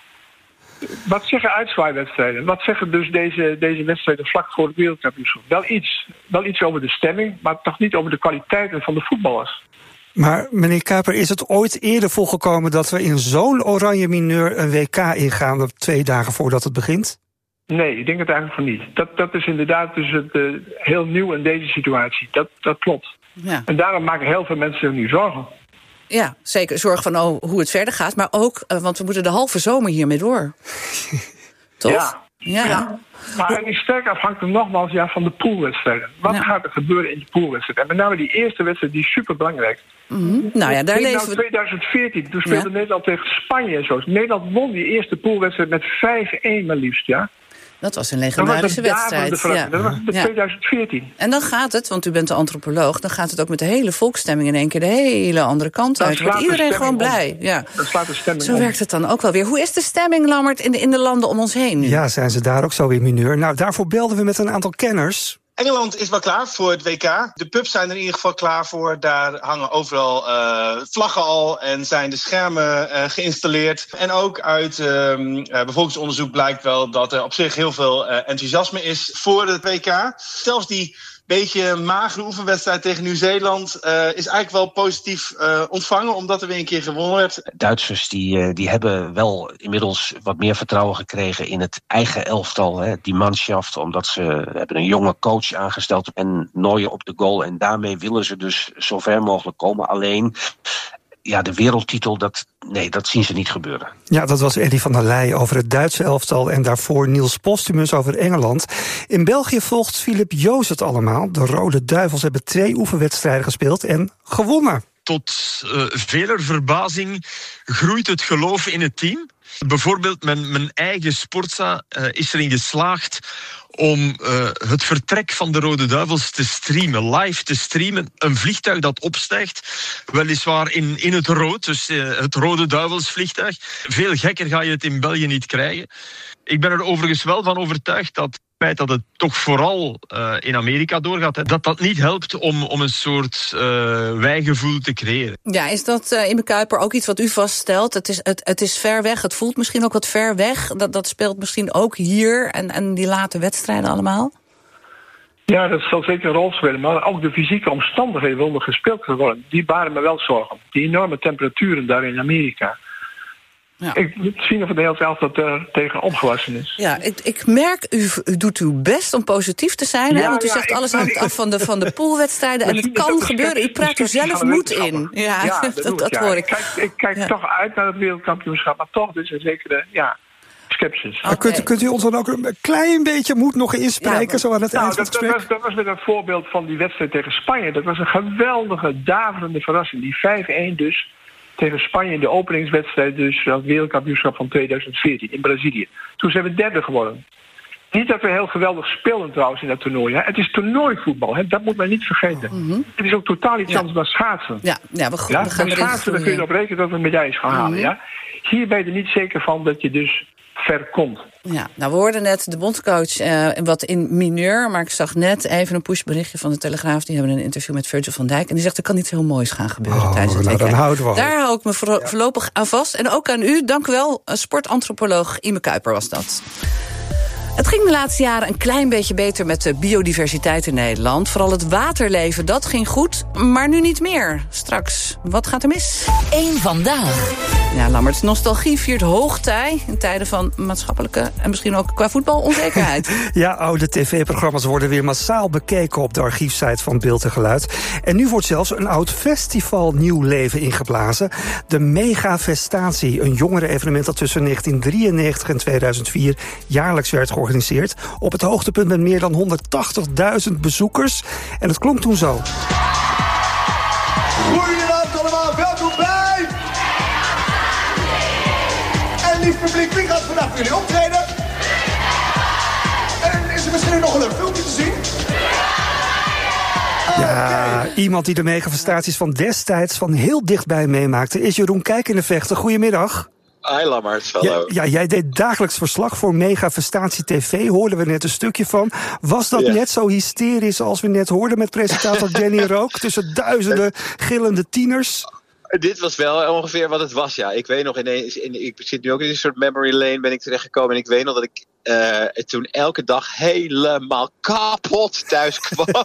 [SPEAKER 6] wat zeggen uitzwaaiwedstrijden? Wat zeggen dus deze, deze wedstrijden vlak voor het wereldkampioenschap? Wel iets, wel iets over de stemming, maar toch niet over de kwaliteiten van de voetballers.
[SPEAKER 1] Maar meneer Kuiper, is het ooit eerder voorgekomen dat we in zo'n oranje mineur een W K ingaan twee dagen voordat het begint?
[SPEAKER 6] Nee, ik denk het eigenlijk van niet. Dat, dat is inderdaad dus het, uh, heel nieuw in deze situatie. Dat, dat klopt.
[SPEAKER 18] Ja.
[SPEAKER 6] En daarom maken heel veel mensen zich nu zorgen.
[SPEAKER 18] Ja, zeker. Zorg van oh, hoe het verder gaat. Maar ook, uh, want we moeten de halve zomer hiermee door. Toch?
[SPEAKER 6] Ja.
[SPEAKER 18] Ja.
[SPEAKER 6] ja. Maar het is sterk afhankelijk nogmaals ja, van de poolwedstrijden. Wat ja. gaat er gebeuren in de poolwedstrijden? En met name die eerste wedstrijd, die is superbelangrijk.
[SPEAKER 18] Mm-hmm. Nou ja, daar
[SPEAKER 6] in
[SPEAKER 18] leven we...
[SPEAKER 6] twintig veertien, toen speelde ja. Nederland tegen Spanje en zo. Nederland won die eerste poolwedstrijd met vijf-een maar liefst, ja.
[SPEAKER 18] Dat was een legendarische
[SPEAKER 6] dat
[SPEAKER 18] wedstrijd.
[SPEAKER 6] Ja. Dat was in twintig veertien.
[SPEAKER 18] En dan gaat het, want u bent de antropoloog, dan gaat het ook met de hele volksstemming in één keer de hele andere kant
[SPEAKER 6] dan
[SPEAKER 18] uit. Wordt iedereen gewoon blij. Ja.
[SPEAKER 6] Dan slaat de stemming
[SPEAKER 18] Zo
[SPEAKER 6] om.
[SPEAKER 18] werkt het dan ook wel weer. Hoe is de stemming, Lammert, in de, in de landen om ons heen nu?
[SPEAKER 1] Ja, zijn ze daar ook zo in mineur? Nou, daarvoor belden we met een aantal kenners.
[SPEAKER 7] Engeland is wel klaar voor het W K. De pubs zijn er in ieder geval klaar voor. Daar hangen overal uh, vlaggen al en zijn de schermen uh, geïnstalleerd. En ook uit uh, uh, bevolkingsonderzoek blijkt wel dat er op zich heel veel uh, enthousiasme is voor het W K. Zelfs die beetje magere oefenwedstrijd tegen Nieuw-Zeeland uh, is eigenlijk wel positief uh, ontvangen, omdat er weer een keer gewonnen werd.
[SPEAKER 8] Duitsers die, uh, die hebben wel inmiddels wat meer vertrouwen gekregen in het eigen elftal, hè, die manschaft, omdat ze hebben een jonge coach aangesteld en Neuer op de goal. En daarmee willen ze dus zo ver mogelijk komen. Alleen, ja, de wereldtitel, dat, nee, dat zien ze niet gebeuren.
[SPEAKER 1] Ja, dat was Eddy van der Leij over het Duitse elftal en daarvoor Niels Postumus over Engeland. In België volgt Filip Joos het allemaal. De Rode Duivels hebben twee oefenwedstrijden gespeeld en gewonnen.
[SPEAKER 9] Tot uh, veler verbazing groeit het geloof in het team. Bijvoorbeeld mijn, mijn eigen Sportza uh, is erin geslaagd om uh, het vertrek van de Rode Duivels te streamen, live te streamen. Een vliegtuig dat opstijgt, weliswaar in, in het rood, dus uh, het Rode Duivels vliegtuig. Veel gekker ga je het in België niet krijgen. Ik ben er overigens wel van overtuigd dat het feit dat het toch vooral uh, in Amerika doorgaat, hè, dat dat niet helpt om, om een soort uh, wijgevoel te creëren.
[SPEAKER 18] Ja, is dat uh, in Kuiper ook iets wat u vaststelt? Het is, het, het is ver weg, het voelt misschien ook wat ver weg. Dat, dat speelt misschien ook hier en, en die late wedstrijden allemaal?
[SPEAKER 6] Ja, dat zal zeker een rol spelen. Maar ook de fysieke omstandigheden waarom gespeeld worden, die baren me wel zorgen. Die enorme temperaturen daar in Amerika. Ja. Ik moet zien of het Nederlands elftal er tegen opgewassen is.
[SPEAKER 18] Ja, ik, ik merk, u, u doet uw best om positief te zijn. Ja, hè? Want u ja, zegt alles hangt af van de, van de poolwedstrijden. En het kan gebeuren. U praat er zelf moed in. Ja, ja dat, dat, dat ja. hoor ik.
[SPEAKER 6] Ik kijk, ik kijk ja. toch uit naar het wereldkampioenschap. Maar toch dus een zekere ja, sceptisch.
[SPEAKER 1] Okay. Kunt, kunt u ons dan ook een klein beetje moed nog inspreken? Ja, zo aan het
[SPEAKER 6] nou,
[SPEAKER 1] eind van
[SPEAKER 6] dat,
[SPEAKER 1] het gesprek?
[SPEAKER 6] dat, was, dat was met dat voorbeeld van die wedstrijd tegen Spanje. Dat was een geweldige, daverende verrassing. Die vijf-een dus tegen Spanje in de openingswedstrijd, dus het wereldkampioenschap van tweeduizend veertien in Brazilië. Toen zijn we derde geworden. Niet dat we heel geweldig spelen trouwens in dat toernooi. Hè. Het is toernooivoetbal, hè. Dat moet men niet vergeten. Mm-hmm. Het is ook totaal iets ja. anders dan schaatsen.
[SPEAKER 18] Ja, ja, we,
[SPEAKER 6] ja?
[SPEAKER 18] we gaan
[SPEAKER 6] Bij schaatsen dan kun je erop rekenen dat we medailles gaan halen. Mm-hmm. Ja? Hier ben je er niet zeker van dat je dus ver komt.
[SPEAKER 18] Ja, nou we hoorden net de bondscoach uh, wat in mineur, maar ik zag net even een pushberichtje van de Telegraaf. Die hebben een interview met Virgil van Dijk en die zegt er kan iets heel moois gaan gebeuren oh, tijdens het
[SPEAKER 1] nou,
[SPEAKER 18] W K.
[SPEAKER 1] Dan houden we
[SPEAKER 18] Daar hou ik me voor, ja. voorlopig aan vast. En ook aan u, dank u wel. Sportantropoloog Ime Kuiper was dat. Het ging de laatste jaren een klein beetje beter met de biodiversiteit in Nederland. Vooral het waterleven, dat ging goed, maar nu niet meer. Straks, wat gaat er mis?
[SPEAKER 11] Eén vandaag.
[SPEAKER 18] Ja, Lammerts, nostalgie viert hoogtij in tijden van maatschappelijke en misschien ook qua voetbal onzekerheid.
[SPEAKER 1] Ja, oude tv-programma's worden weer massaal bekeken op de archiefsite van Beeld en Geluid. En nu wordt zelfs een oud festival nieuw leven ingeblazen. De Megafestatie, een jongerenevenement dat tussen negentien drieënnegentig en tweeduizend vier jaarlijks werd georganiseerd. Op het hoogtepunt met meer dan honderdtachtigduizend bezoekers. En het klonk toen zo.
[SPEAKER 10] Goedenavond allemaal, welkom bij... En lief publiek, wie gaat vandaag voor jullie optreden? En is er misschien nog een leuk filmpje te zien?
[SPEAKER 1] Ja, okay. Iemand die de Megafestaties van destijds van heel dichtbij meemaakte is Jeroen Kijkendevechter. Goedemiddag.
[SPEAKER 12] Hi Lammerts, hallo.
[SPEAKER 1] Ja, ja, jij deed dagelijks verslag voor Megafestatie T V, hoorden we net een stukje van. Was dat ja. net zo hysterisch als we net hoorden met presentator Danny Rook tussen duizenden gillende tieners?
[SPEAKER 12] Dit was wel ongeveer wat het was, ja. Ik weet nog, ineens, in, ik zit nu ook in een soort memory lane, ben ik terechtgekomen. En ik weet nog dat ik uh, toen elke dag helemaal kapot thuis kwam.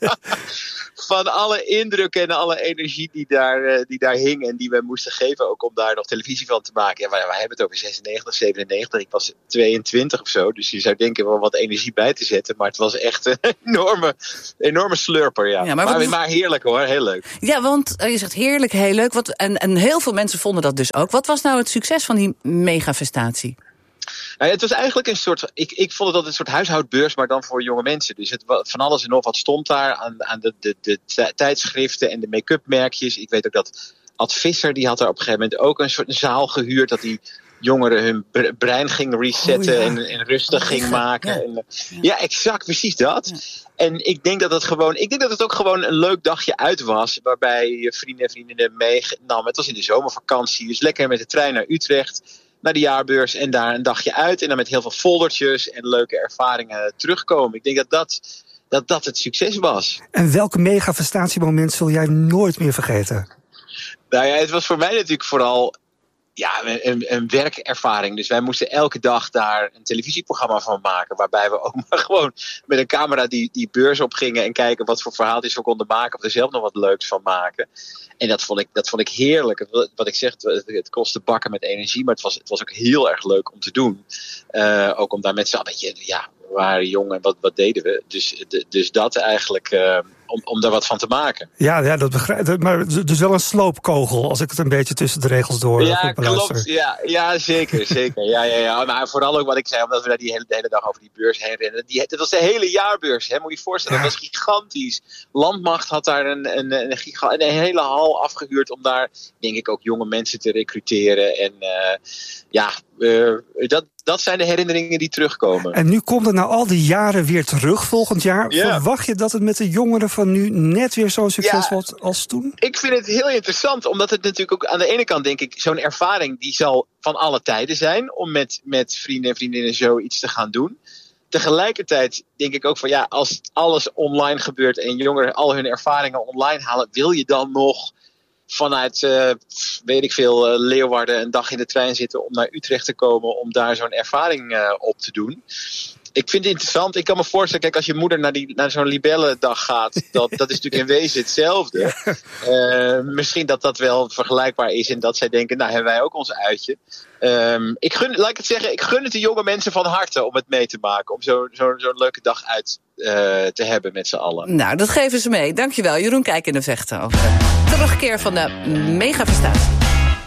[SPEAKER 12] Van alle indrukken en alle energie die daar, uh, die daar hing en die we moesten geven. Ook om daar nog televisie van te maken. Ja, wij, wij hebben het over zesennegentig, zevenennegentig. Ik was tweeëntwintig of zo. Dus je zou denken wel wat energie bij te zetten. Maar het was echt een enorme, enorme slurper, ja. ja maar, maar, wat... maar heerlijk hoor, heel leuk.
[SPEAKER 18] Ja, want uh, je zegt heerlijk, heel leuk. Wat, en, en heel veel mensen vonden dat dus ook. Wat was nou het succes van die Megafestatie?
[SPEAKER 12] Nou, het was eigenlijk een soort, ik, ik vond het altijd een soort huishoudbeurs, maar dan voor jonge mensen. Dus het, van alles en nog wat stond daar aan, aan de, de, de tijdschriften en de make-up merkjes. Ik weet ook dat Ad Visser, die had daar op een gegeven moment ook een soort zaal gehuurd, dat die jongeren hun brein ging resetten oh, ja. en, en rustig oh, ging maken. Ja. En, ja. ja, exact, precies dat. Ja. En ik denk dat het gewoon, ik denk dat het ook gewoon een leuk dagje uit was, waarbij je vrienden en vriendinnen meenam. Het was in de zomervakantie, dus lekker met de trein naar Utrecht, naar de jaarbeurs en daar een dagje uit. En dan met heel veel foldertjes en leuke ervaringen terugkomen. Ik denk dat dat, dat, dat het succes was.
[SPEAKER 1] En welke Megafestatiemoment zul jij nooit meer vergeten?
[SPEAKER 12] Nou ja, het was voor mij natuurlijk vooral ja, een, een werkervaring. Dus wij moesten elke dag daar een televisieprogramma van maken. Waarbij we ook maar gewoon met een camera die, die beurs op gingen en kijken wat voor verhaaltjes we konden maken. Of er zelf nog wat leuks van maken. En dat vond ik, dat vond ik heerlijk. Wat ik zeg, het, het kostte bakken met energie. Maar het was, het was ook heel erg leuk om te doen. Uh, ook om daar met z'n allen, weet je, ja, we waren jong en wat, wat deden we? Dus, de, dus dat eigenlijk, uh, om, om daar wat van te maken.
[SPEAKER 1] Ja, ja, dat begrijp ik. Maar dus wel een sloopkogel, als ik het een beetje tussen de regels door
[SPEAKER 12] ja, klopt. Ja, ja, zeker, zeker. Ja, ja, ja. Maar vooral ook wat ik zei, omdat we daar die hele, de hele dag over die beurs heen rennen. Die, dat was de hele jaarbeurs, hè? Moet je je voorstellen. Ja. Dat was gigantisch. Landmacht had daar een, een, een, giga, een hele hal afgehuurd om daar, denk ik, ook jonge mensen te recruteren. En uh, ja, uh, dat, dat zijn de herinneringen die terugkomen.
[SPEAKER 1] En nu komt het na al die jaren weer terug volgend jaar.
[SPEAKER 12] Ja.
[SPEAKER 1] Verwacht je dat het met de jongeren van nu net weer zo'n succes wordt ja, als toen?
[SPEAKER 12] Ik vind het heel interessant, omdat het natuurlijk ook aan de ene kant, denk ik, zo'n ervaring die zal van alle tijden zijn om met, met vrienden en vriendinnen zoiets te gaan doen. Tegelijkertijd denk ik ook van ja, als alles online gebeurt en jongeren al hun ervaringen online halen, wil je dan nog vanuit, uh, weet ik veel, uh, Leeuwarden een dag in de trein zitten om naar Utrecht te komen om daar zo'n ervaring uh, op te doen? Ik vind het interessant. Ik kan me voorstellen, kijk, als je moeder naar, die, naar zo'n libellendag gaat, dat, dat is natuurlijk in wezen hetzelfde. Ja. Uh, misschien dat dat wel vergelijkbaar is en dat zij denken, nou hebben wij ook ons uitje. Um, ik gun, laat ik het zeggen, ik gun het de jonge mensen van harte om het mee te maken. Om zo'n zo, zo'n leuke dag uit uh, te hebben met z'n allen.
[SPEAKER 18] Nou, dat geven ze mee. Dankjewel, Jeroen Kijkendevechter. Over de terugkeer van de Megafestatie.